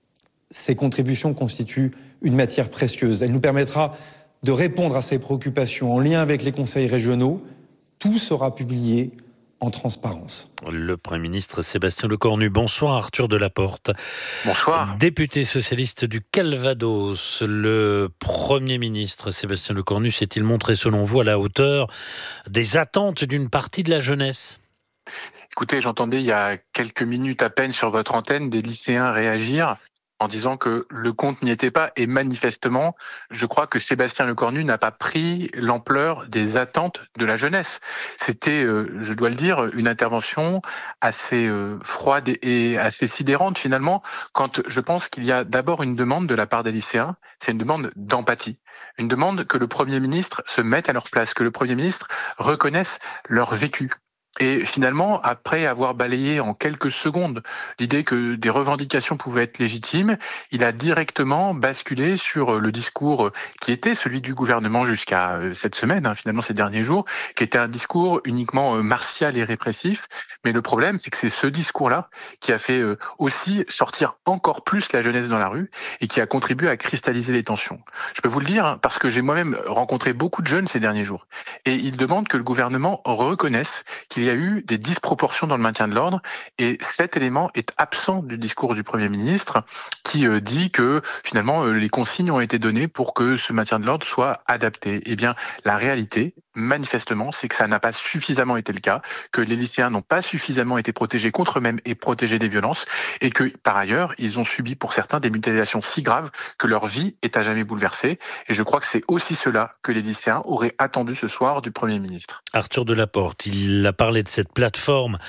Ces contributions constituent une matière précieuse. Elle nous permettra de répondre à ces préoccupations en lien avec les conseils régionaux. Tout sera publié en transparence. Le Premier ministre Sébastien Lecornu. Bonsoir Arthur Delaporte. Bonsoir. Député socialiste du Calvados, le Premier ministre Sébastien Lecornu s'est-il montré selon vous à la hauteur des attentes d'une partie de la jeunesse ? Écoutez, j'entendais il y a quelques minutes à peine sur votre antenne des lycéens réagir en disant que le compte n'y était pas. Et manifestement, je crois que Sébastien Lecornu n'a pas pris l'ampleur des attentes de la jeunesse. C'était, je dois le dire, une intervention assez froide et assez sidérante finalement, quand je pense qu'il y a d'abord une demande de la part des lycéens, c'est une demande d'empathie. Une demande que le Premier ministre se mette à leur place, que le Premier ministre reconnaisse leur vécu. Et finalement, après avoir balayé en quelques secondes l'idée que des revendications pouvaient être légitimes, il a directement basculé sur le discours qui était celui du gouvernement jusqu'à cette semaine, finalement ces derniers jours, qui était un discours uniquement martial et répressif. Mais le problème, c'est que c'est ce discours-là qui a fait aussi sortir encore plus la jeunesse dans la rue et qui a contribué à cristalliser les tensions. Je peux vous le dire parce que j'ai moi-même rencontré beaucoup de jeunes ces derniers jours. Et ils demandent que le gouvernement reconnaisse qu'il y a eu des disproportions dans le maintien de l'ordre et cet élément est absent du discours du Premier ministre qui dit que finalement les consignes ont été données pour que ce maintien de l'ordre soit adapté. Eh bien, la réalité, manifestement, c'est que ça n'a pas suffisamment été le cas, que les lycéens n'ont pas suffisamment été protégés contre eux-mêmes et protégés des violences et que par ailleurs, ils ont subi pour certains des mutilations si graves que leur vie est à jamais bouleversée. Et je crois que c'est aussi cela que les lycéens auraient attendu ce soir du Premier ministre. Arthur Delaporte, il a parlé de cette plateforme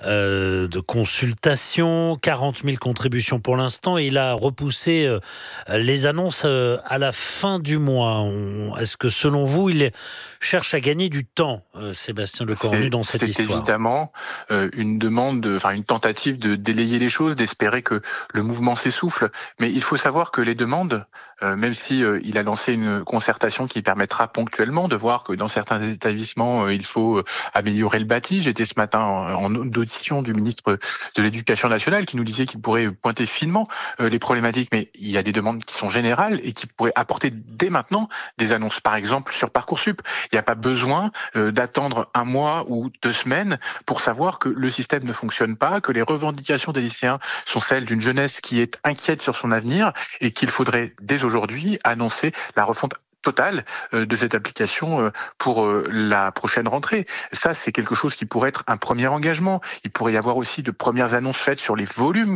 de consultation, 40 000 contributions pour l'instant, et il a repoussé les annonces à la fin du mois. Est-ce que selon vous, il cherche à gagner du temps, Sébastien Lecornu, dans cette histoire? C'est évidemment une demande, une tentative de délayer les choses, d'espérer que le mouvement s'essouffle. Mais il faut savoir que les demandes, même si il a lancé une concertation qui permettra ponctuellement de voir que dans certains établissements, il faut améliorer le bâti. J'étais ce matin en audition du ministre de l'Éducation nationale qui nous disait qu'il pourrait pointer finement les problématiques, mais il y a des demandes qui sont générales et qui pourraient apporter dès maintenant des annonces. Par exemple, sur Parcoursup, il n'y a pas besoin d'attendre un mois ou 2 semaines pour savoir que le système ne fonctionne pas, que les revendications des lycéens sont celles d'une jeunesse qui est inquiète sur son avenir et qu'il faudrait dès aujourd'hui annoncer la refonte totale de cette application pour la prochaine rentrée. Ça, c'est quelque chose qui pourrait être un premier engagement. Il pourrait y avoir aussi de premières annonces faites sur les volumes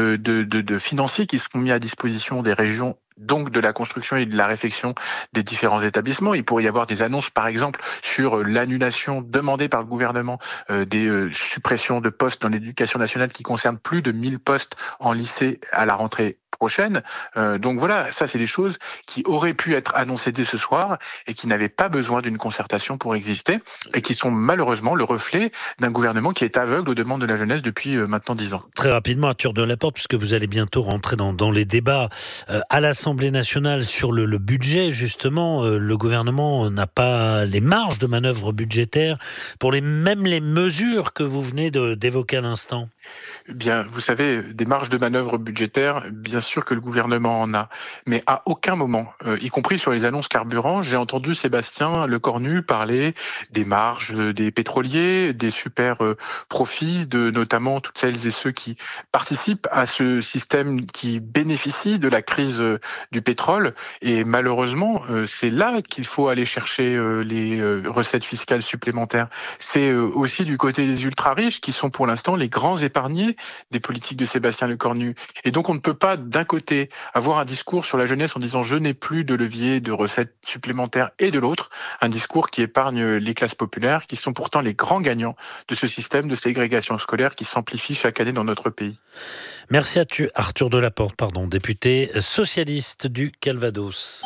de financiers qui seront mis à disposition des régions, donc de la construction et de la réfection des différents établissements. Il pourrait y avoir des annonces, par exemple, sur l'annulation demandée par le gouvernement des suppressions de postes dans l'éducation nationale qui concernent plus de 1000 postes en lycée à la rentrée prochaine. Donc voilà, ça c'est des choses qui auraient pu être annoncées dès ce soir et qui n'avaient pas besoin d'une concertation pour exister et qui sont malheureusement le reflet d'un gouvernement qui est aveugle aux demandes de la jeunesse depuis maintenant 10 ans. Très rapidement, Arthur Delaporte, puisque vous allez bientôt rentrer dans les débats à l'Assemblée nationale sur le budget, justement, le gouvernement n'a pas les marges de manœuvre budgétaires pour même les mesures que vous venez d'évoquer à l'instant. Bien, vous savez, des marges de manœuvre budgétaires, bien sûr que le gouvernement en a, mais à aucun moment, y compris sur les annonces carburant, j'ai entendu Sébastien Lecornu parler des marges des pétroliers, des super profits de notamment toutes celles et ceux qui participent à ce système qui bénéficie de la crise du pétrole. Et malheureusement, c'est là qu'il faut aller chercher les recettes fiscales supplémentaires. C'est aussi du côté des ultra-riches qui sont pour l'instant les grands épargnés des politiques de Sébastien Lecornu. Et donc on ne peut pas d'un d'un côté, avoir un discours sur la jeunesse en disant « je n'ai plus de levier de recettes supplémentaires » et de l'autre, un discours qui épargne les classes populaires, qui sont pourtant les grands gagnants de ce système de ségrégation scolaire qui s'amplifie chaque année dans notre pays. Merci à Arthur Delaporte, député socialiste du Calvados.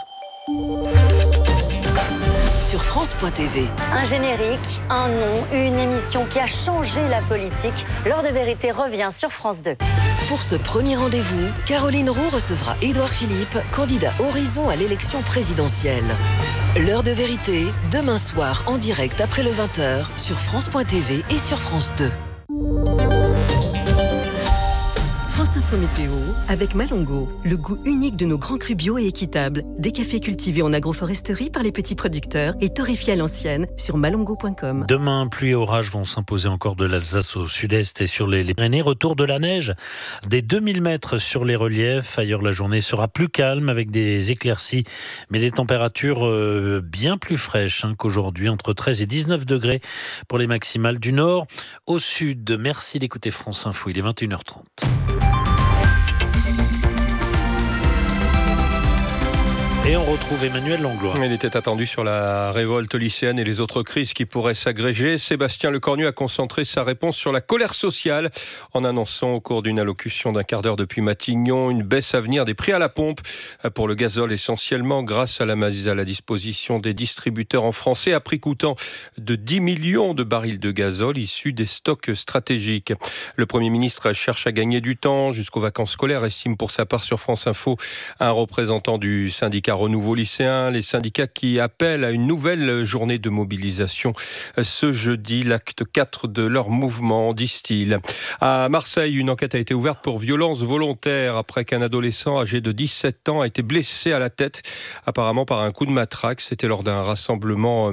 Sur France.tv. Un générique, un nom, une émission qui a changé la politique. L'heure de vérité revient sur France 2. Pour ce premier rendez-vous, Caroline Roux recevra Édouard Philippe, candidat Horizon à l'élection présidentielle. L'heure de vérité, demain soir en direct après le 20h sur France.tv et sur France 2. France Info Météo avec Malongo, le goût unique de nos grands crus bio et équitables. Des cafés cultivés en agroforesterie par les petits producteurs et torréfiés à l'ancienne sur malongo.com. Demain, pluie et orages vont s'imposer encore de l'Alsace au sud-est et sur les Pyrénées. Retour de la neige des 2000 mètres sur les reliefs. Ailleurs, la journée sera plus calme avec des éclaircies, mais des températures bien plus fraîches qu'aujourd'hui, entre 13 et 19 degrés pour les maximales du nord au sud. Merci d'écouter France Info, il est 21h30. Et on retrouve Emmanuel Langlois. Il était attendu sur la révolte lycéenne et les autres crises qui pourraient s'agréger. Sébastien Lecornu a concentré sa réponse sur la colère sociale en annonçant au cours d'une allocution d'un quart d'heure depuis Matignon une baisse à venir des prix à la pompe pour le gazole essentiellement grâce à la mise à la disposition des distributeurs en français à prix coûtant de 10 millions de barils de gazole issus des stocks stratégiques. Le Premier ministre cherche à gagner du temps jusqu'aux vacances scolaires, estime pour sa part sur France Info un représentant du syndicat Renouveau lycéen, les syndicats qui appellent à une nouvelle journée de mobilisation ce jeudi, l'acte 4 de leur mouvement, disent-ils. À Marseille, une enquête a été ouverte pour violence volontaire après qu'un adolescent âgé de 17 ans a été blessé à la tête, apparemment par un coup de matraque. C'était lors d'un rassemblement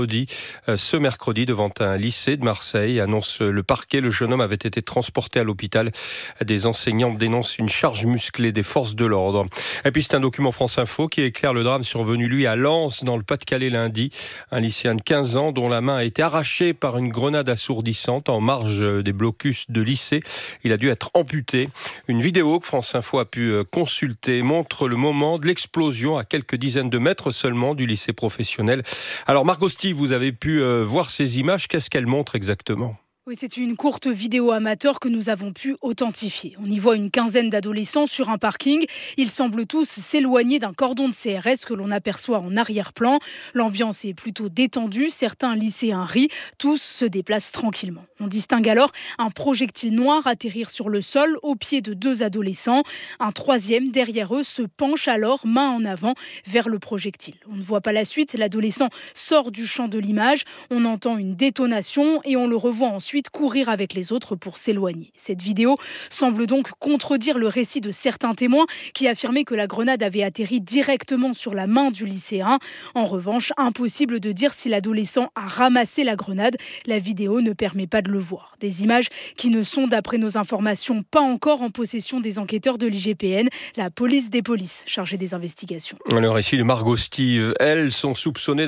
ce mercredi devant un lycée de Marseille, annonce le parquet. Le jeune homme avait été transporté à l'hôpital. Des enseignants dénoncent une charge musclée des forces de l'ordre. Et puis c'est un document France Info qui éclaire le drame survenu, lui, à Lens, dans le Pas-de-Calais lundi. Un lycéen de 15 ans dont la main a été arrachée par une grenade assourdissante en marge des blocus de lycée. Il a dû être amputé. Une vidéo que France Info a pu consulter montre le moment de l'explosion à quelques dizaines de mètres seulement du lycée professionnel. Alors Margot Steve, vous avez pu voir ces images. Qu'est-ce qu'elles montrent exactement ? Oui, c'est une courte vidéo amateur que nous avons pu authentifier. On y voit une quinzaine d'adolescents sur un parking. Ils semblent tous s'éloigner d'un cordon de CRS que l'on aperçoit en arrière-plan. L'ambiance est plutôt détendue. Certains lycéens rient. Tous se déplacent tranquillement. On distingue alors un projectile noir atterrir sur le sol au pied de deux adolescents. Un troisième derrière eux se penche alors, main en avant, vers le projectile. On ne voit pas la suite. L'adolescent sort du champ de l'image. On entend une détonation et on le revoit ensuite courir avec les autres pour s'éloigner. Cette vidéo semble donc contredire le récit de certains témoins qui affirmaient que la grenade avait atterri directement sur la main du lycéen. En revanche, impossible de dire si l'adolescent a ramassé la grenade. La vidéo ne permet pas de le voir. Des images qui ne sont, d'après nos informations, pas encore en possession des enquêteurs de l'IGPN, la police des polices chargée des investigations. Le récit de Margot Steve. Elles sont soupçonnées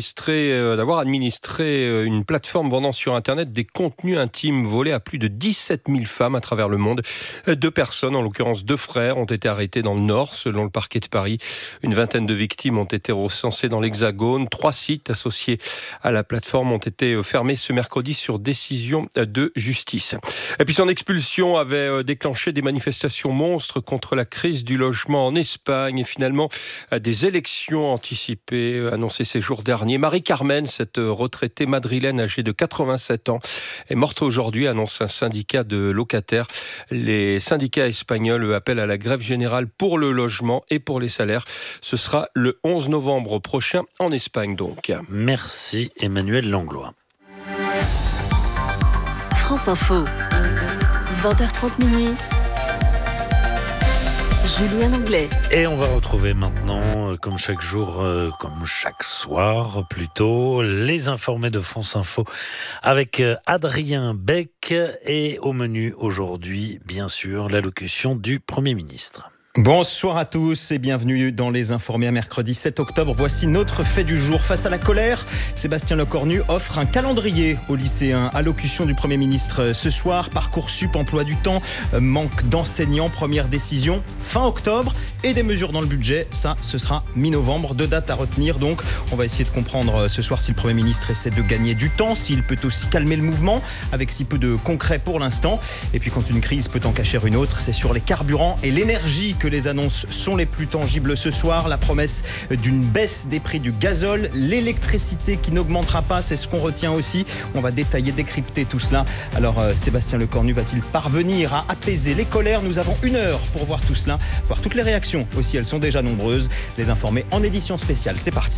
d'avoir administré une plateforme vendant sur Internet des contenus intimes volés à plus de 17 000 femmes à travers le monde. 2 personnes, en l'occurrence 2 frères, ont été arrêtés dans le Nord, selon le parquet de Paris. Une vingtaine de victimes ont été recensées dans l'Hexagone. 3 sites associés à la plateforme ont été fermés ce mercredi sur décision de justice. Et puis son expulsion avait déclenché des manifestations monstres contre la crise du logement en Espagne et finalement des élections anticipées annoncées ces jours derniers. Marie-Carmen, cette retraitée madrilène âgée de 87 ans, est morte aujourd'hui, annonce un syndicat de locataires. Les syndicats espagnols appellent à la grève générale pour le logement et pour les salaires. Ce sera le 11 novembre prochain en Espagne donc. Merci Emmanuel Langlois. France Info, 20h30 minuit. Julien Anglais. Et on va retrouver maintenant, comme chaque jour, comme chaque soir plutôt, les informés de France Info avec Adrien Beck et au menu aujourd'hui, bien sûr, l'allocution du Premier ministre. Bonsoir à tous et bienvenue dans Les Informés. Mercredi 7 octobre, voici notre fait du jour. Face à la colère, Sébastien Lecornu offre un calendrier aux lycéens. Allocution du Premier ministre ce soir, Parcoursup, emploi du temps, manque d'enseignants, première décision fin octobre et des mesures dans le budget. Ça, ce sera mi-novembre. 2 dates à retenir donc. On va essayer de comprendre ce soir si le Premier ministre essaie de gagner du temps, s'il peut aussi calmer le mouvement avec si peu de concret pour l'instant. Et puis quand une crise peut en cacher une autre, c'est sur les carburants et l'énergie que les annonces sont les plus tangibles ce soir. La promesse d'une baisse des prix du gazole, l'électricité qui n'augmentera pas, c'est ce qu'on retient aussi. On va détailler, décrypter tout cela. Alors Sébastien Lecornu va-t-il parvenir à apaiser les colères? Nous avons 1 heure pour voir tout cela, voir toutes les réactions aussi, elles sont déjà nombreuses. Les Informés en édition spéciale, c'est parti.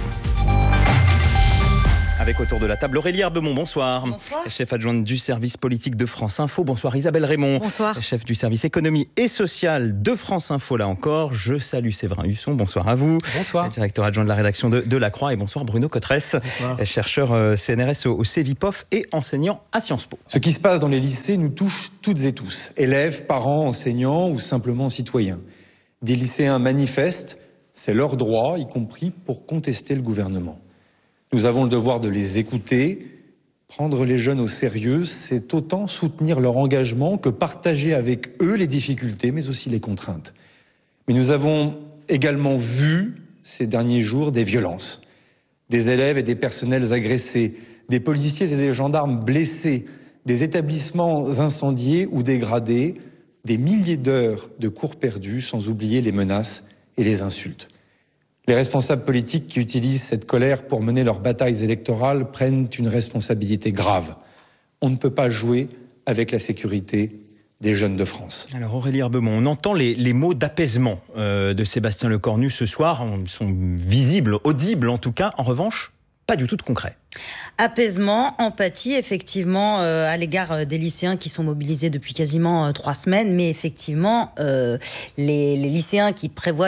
Avec autour de la table Aurélie Herbemont, bonsoir. Bonsoir. Chef adjointe du service politique de France Info. Bonsoir Isabelle Raymond. Bonsoir. Chef du service économie et social de France Info, là encore. Je salue Séverin Husson, bonsoir à vous. Bonsoir. Directeur adjoint de la rédaction de La Croix. Et bonsoir Bruno Cotresse, chercheur CNRS au CEVIPOF et enseignant à Sciences Po. Ce qui se passe dans les lycées nous touche toutes et tous, élèves, parents, enseignants ou simplement citoyens. Des lycéens manifestent, c'est leur droit, y compris pour contester le gouvernement. Nous avons le devoir de les écouter. Prendre les jeunes au sérieux, c'est autant soutenir leur engagement que partager avec eux les difficultés, mais aussi les contraintes. Mais nous avons également vu, ces derniers jours, des violences. Des élèves et des personnels agressés, des policiers et des gendarmes blessés, des établissements incendiés ou dégradés, des milliers d'heures de cours perdus, sans oublier les menaces et les insultes. Les responsables politiques qui utilisent cette colère pour mener leurs batailles électorales prennent une responsabilité grave. On ne peut pas jouer avec la sécurité des jeunes de France. Alors Aurélie Herbemont, on entend les mots d'apaisement de Sébastien Lecornu ce soir. Ils sont visibles, audibles en tout cas. En revanche, pas du tout de concret. Apaisement, empathie, effectivement, à l'égard des lycéens qui sont mobilisés depuis quasiment 3 semaines. Mais effectivement, les lycéens qui prévoient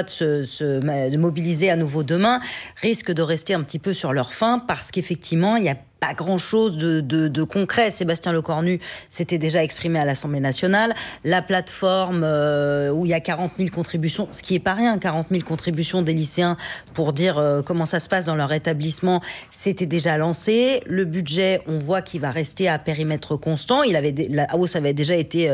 de mobiliser à nouveau demain risquent de rester un petit peu sur leur faim parce qu'effectivement, il y a pas grand-chose de concret. Sébastien Lecornu s'était déjà exprimé à l'Assemblée nationale. La plateforme où il y a 40 000 contributions, ce qui n'est pas rien, 40 000 contributions des lycéens pour dire comment ça se passe dans leur établissement, c'était déjà lancé. Le budget, on voit qu'il va rester à périmètre constant. La hausse avait déjà été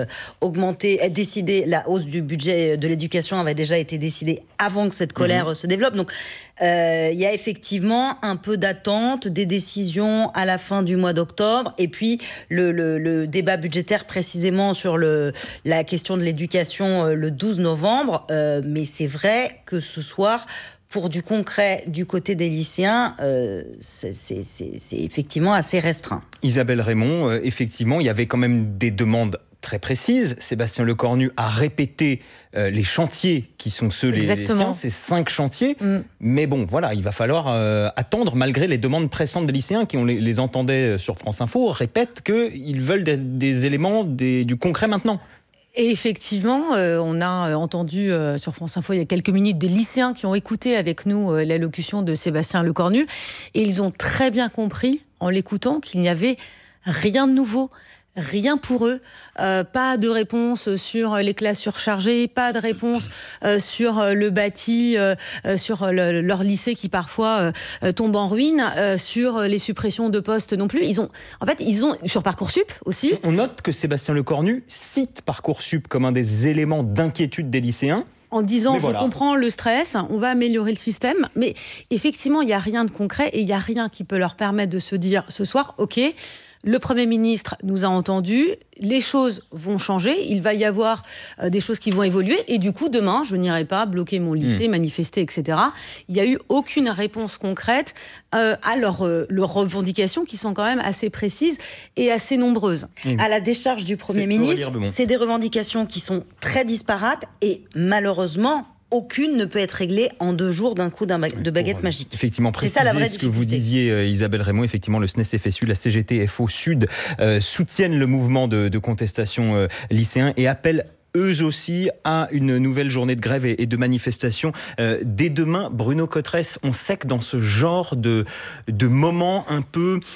décidée. La hausse du budget de l'éducation avait déjà été décidée avant que cette colère se développe. Donc, il y a effectivement un peu d'attente, des décisions à la fin du mois d'octobre, et puis le débat budgétaire précisément sur la question de l'éducation le 12 novembre. Mais c'est vrai que ce soir, pour du concret du côté des lycéens, c'est effectivement assez restreint. Isabelle Raymond, effectivement, il y avait quand même des demandes très précise. Sébastien Lecornu a répété les chantiers qui sont ceux les siens, c'est 5 chantiers. Mais bon, voilà, il va falloir attendre, malgré les demandes pressantes des lycéens qui, on les entendait sur France Info, répètent qu'ils veulent des éléments, du concret maintenant. Et effectivement, on a entendu sur France Info il y a quelques minutes des lycéens qui ont écouté avec nous l'allocution de Sébastien Lecornu, et ils ont très bien compris, en l'écoutant, qu'il n'y avait rien de nouveau. Rien pour eux, pas de réponse sur les classes surchargées, pas de réponse sur le bâti, sur leur lycée qui parfois tombe en ruine, sur les suppressions de postes non plus. Ils ont sur Parcoursup aussi. On note que Sébastien Lecornu cite Parcoursup comme un des éléments d'inquiétude des lycéens. En disant, je comprends le stress, on va améliorer le système, mais effectivement, il n'y a rien de concret et il n'y a rien qui peut leur permettre de se dire ce soir, ok, le Premier ministre nous a entendus, les choses vont changer, il va y avoir des choses qui vont évoluer, et du coup, demain, je n'irai pas bloquer mon lycée, manifester, etc. Il n'y a eu aucune réponse concrète à leurs revendications qui sont quand même assez précises et assez nombreuses. À la décharge du Premier ministre, c'est des revendications qui sont très disparates et malheureusement, aucune ne peut être réglée en 2 jours d'un coup de baguette magique. Effectivement, préciser ce que vous disiez, Isabelle Raymond, effectivement, le SNES-FSU, la CGT, FO Sud soutiennent le mouvement de contestation lycéen et appellent eux aussi à une nouvelle journée de grève et de manifestation. Dès demain, Bruno Cotresse, on sait que dans ce genre de moment un peu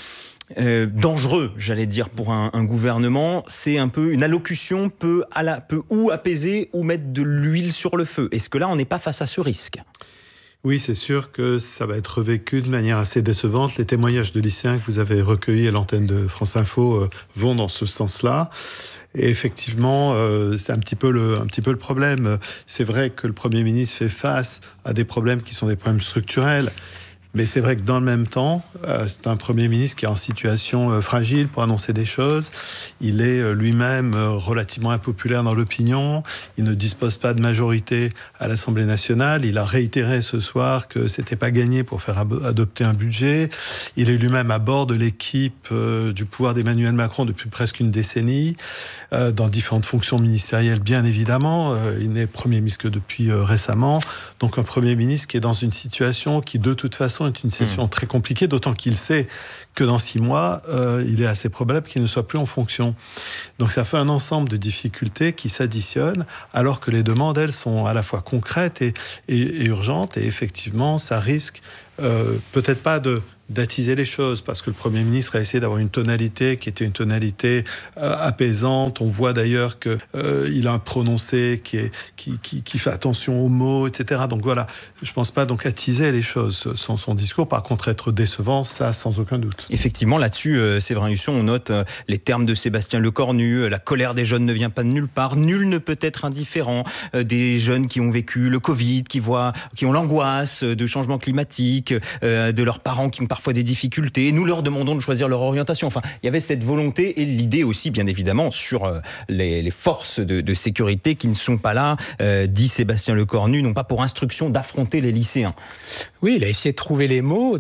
dangereux, j'allais dire, pour un gouvernement. C'est un peu une allocution peut ou apaiser ou mettre de l'huile sur le feu. Est-ce que là, on n'est pas face à ce risque ? Oui, c'est sûr que ça va être vécu de manière assez décevante. Les témoignages de lycéens que vous avez recueillis à l'antenne de France Info vont dans ce sens-là. Et effectivement, c'est un petit peu le problème. C'est vrai que le Premier ministre fait face à des problèmes qui sont des problèmes structurels. Mais c'est vrai que dans le même temps, c'est un Premier ministre qui est en situation fragile pour annoncer des choses. Il est lui-même relativement impopulaire dans l'opinion. Il ne dispose pas de majorité à l'Assemblée nationale. Il a réitéré ce soir que c'était pas gagné pour faire adopter un budget. Il est lui-même à bord de l'équipe du pouvoir d'Emmanuel Macron depuis presque une décennie, dans différentes fonctions ministérielles, bien évidemment. Il n'est Premier ministre que depuis récemment. Donc un Premier ministre qui est dans une situation qui, de toute façon, est une situation très compliquée, d'autant qu'il sait que dans 6 mois, il est assez probable qu'il ne soit plus en fonction. Donc ça fait un ensemble de difficultés qui s'additionnent, alors que les demandes, elles, sont à la fois concrètes et urgentes, et effectivement, ça risque peut-être pas d'attiser les choses, parce que le Premier ministre a essayé d'avoir une tonalité qui était une tonalité apaisante. On voit d'ailleurs qu'il a un prononcé qui fait attention aux mots, etc. Donc voilà, je ne pense pas donc attiser les choses, son discours. Par contre, être décevant, ça, sans aucun doute. Effectivement, là-dessus, Séverin Husson, on note les termes de Sébastien Lecornu, la colère des jeunes ne vient pas de nulle part, nul ne peut être indifférent, des jeunes qui ont vécu le Covid, qui ont l'angoisse de changement climatique, de leurs parents qui ont parfois des difficultés. Nous leur demandons de choisir leur orientation. Enfin, il y avait cette volonté et l'idée aussi, bien évidemment, sur les forces de sécurité qui ne sont pas là, dit Sébastien Lecornu, non pas pour instruction d'affronter les lycéens. Oui, il a essayé de trouver les mots,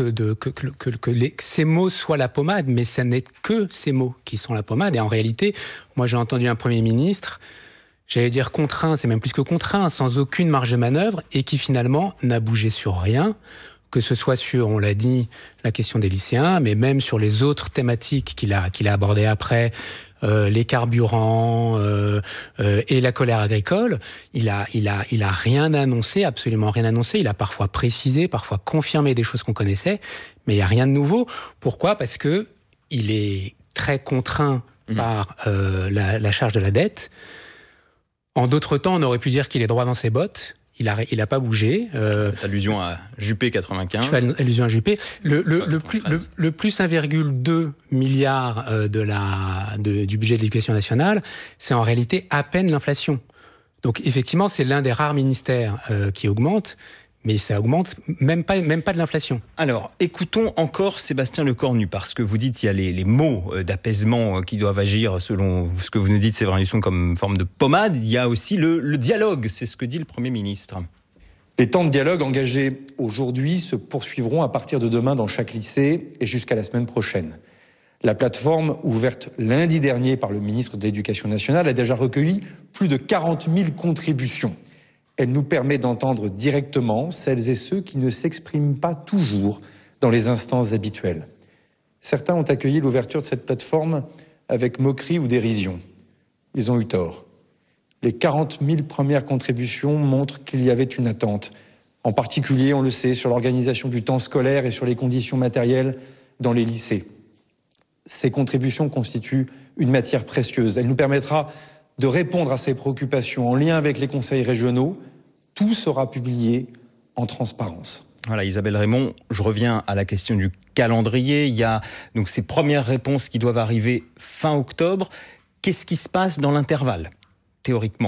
que ces mots soient la pommade, mais ça n'est que ces mots qui sont la pommade. Et en réalité, moi j'ai entendu un Premier ministre, j'allais dire contraint, c'est même plus que contraint, sans aucune marge de manœuvre, et qui finalement n'a bougé sur rien, que ce soit sur, on l'a dit, la question des lycéens, mais même sur les autres thématiques qu'il a abordées après, les carburants et la colère agricole. Il a rien annoncé, absolument rien annoncé. Il a parfois précisé, parfois confirmé des choses qu'on connaissait, mais il n'y a rien de nouveau. Pourquoi ? Parce que il est très contraint par la charge de la dette. En d'autres temps, on aurait pu dire qu'il est droit dans ses bottes. Il a pas bougé. Faites allusion à Juppé 95. Je fais allusion à Juppé. Le plus 1,2 milliard du budget de l'éducation nationale, c'est en réalité à peine l'inflation. Donc effectivement, c'est l'un des rares ministères qui augmente. Mais ça augmente même pas de l'inflation. Alors, écoutons encore Sébastien Lecornu, parce que vous dites qu'il y a les mots d'apaisement qui doivent agir, selon ce que vous nous dites, Séverin Husson, comme forme de pommade. Il y a aussi le dialogue, c'est ce que dit le Premier ministre. Les temps de dialogue engagés aujourd'hui se poursuivront à partir de demain dans chaque lycée et jusqu'à la semaine prochaine. La plateforme, ouverte lundi dernier par le ministre de l'Éducation nationale, a déjà recueilli plus de 40 000 contributions. Elle nous permet d'entendre directement celles et ceux qui ne s'expriment pas toujours dans les instances habituelles. Certains ont accueilli l'ouverture de cette plateforme avec moquerie ou dérision. Ils ont eu tort. Les 40 000 premières contributions montrent qu'il y avait une attente. En particulier, on le sait, sur l'organisation du temps scolaire et sur les conditions matérielles dans les lycées. Ces contributions constituent une matière précieuse. Elle nous permettra de répondre à ces préoccupations en lien avec les conseils régionaux. Tout sera publié en transparence. Voilà, Isabelle Raymond, je reviens à la question du calendrier. Il y a donc ces premières réponses qui doivent arriver fin octobre. Qu'est-ce qui se passe dans l'intervalle, théoriquement ?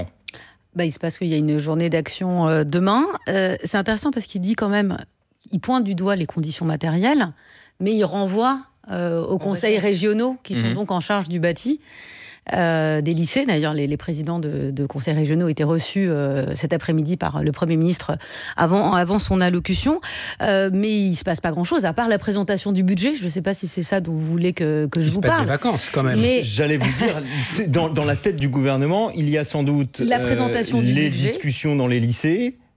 Il se passe qu'il y a une journée d'action demain. C'est intéressant parce qu'il dit quand même, il pointe du doigt les conditions matérielles, mais il renvoie aux conseils régionaux qui sont donc en charge du bâti. Des lycées. D'ailleurs, les présidents de conseils régionaux étaient reçus cet après-midi par le Premier ministre avant son allocution. Mais il ne se passe pas grand-chose, à part la présentation du budget. Je ne sais pas si c'est ça dont vous voulez que je vous parle. Il se passe des vacances, quand même. Mais j'allais vous dire, dans la tête du gouvernement, il y a sans doute la présentation du les budget. Discussions dans les lycées,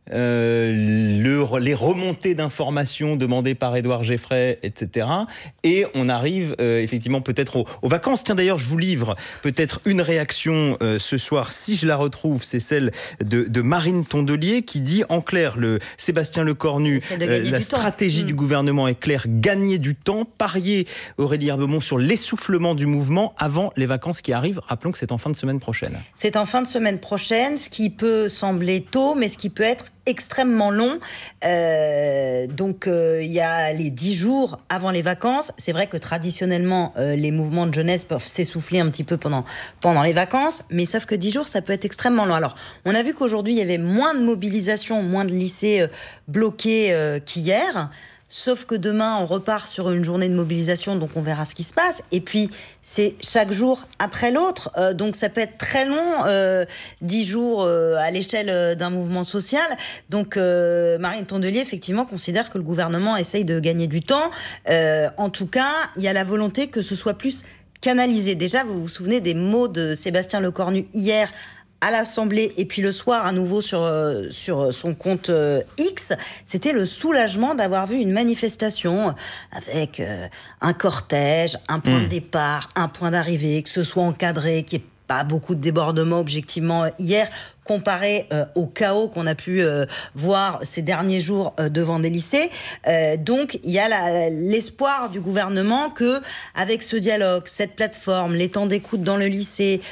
les remontées d'informations demandées par Édouard Geffray, etc. Et on arrive effectivement peut-être aux vacances. Tiens, d'ailleurs, je vous livre peut-être une réaction ce soir, si je la retrouve, c'est celle de Marine Tondelier qui dit en clair, Sébastien Lecornu, la stratégie du gouvernement est claire, gagner du temps, parier, Aurélie Herbemont, sur l'essoufflement du mouvement avant les vacances qui arrivent. Rappelons que c'est en fin de semaine prochaine. C'est en fin de semaine prochaine, ce qui peut sembler tôt, mais ce qui peut être extrêmement long. Donc, il y a les 10 jours avant les vacances. C'est vrai que traditionnellement, les mouvements de jeunesse peuvent s'essouffler un petit peu pendant les vacances, mais sauf que 10 jours, ça peut être extrêmement long. Alors, on a vu qu'aujourd'hui, il y avait moins de mobilisation, moins de lycées bloqués qu'hier. Sauf que demain, on repart sur une journée de mobilisation, donc on verra ce qui se passe. Et puis, c'est chaque jour après l'autre. Donc, ça peut être très long, 10 jours à l'échelle d'un mouvement social. Donc, Marine Tondelier, effectivement, considère que le gouvernement essaye de gagner du temps. En tout cas, il y a la volonté que ce soit plus canalisé. Déjà, vous vous souvenez des mots de Sébastien Lecornu hier à l'Assemblée et puis le soir à nouveau sur son compte X, c'était le soulagement d'avoir vu une manifestation avec un cortège, un point de départ, un point d'arrivée, que ce soit encadré, qu'il n'y ait pas beaucoup de débordements objectivement hier, comparé au chaos qu'on a pu voir ces derniers jours devant des lycées. Donc, il y a l'espoir du gouvernement que, avec ce dialogue, cette plateforme, les temps d'écoute dans le lycée,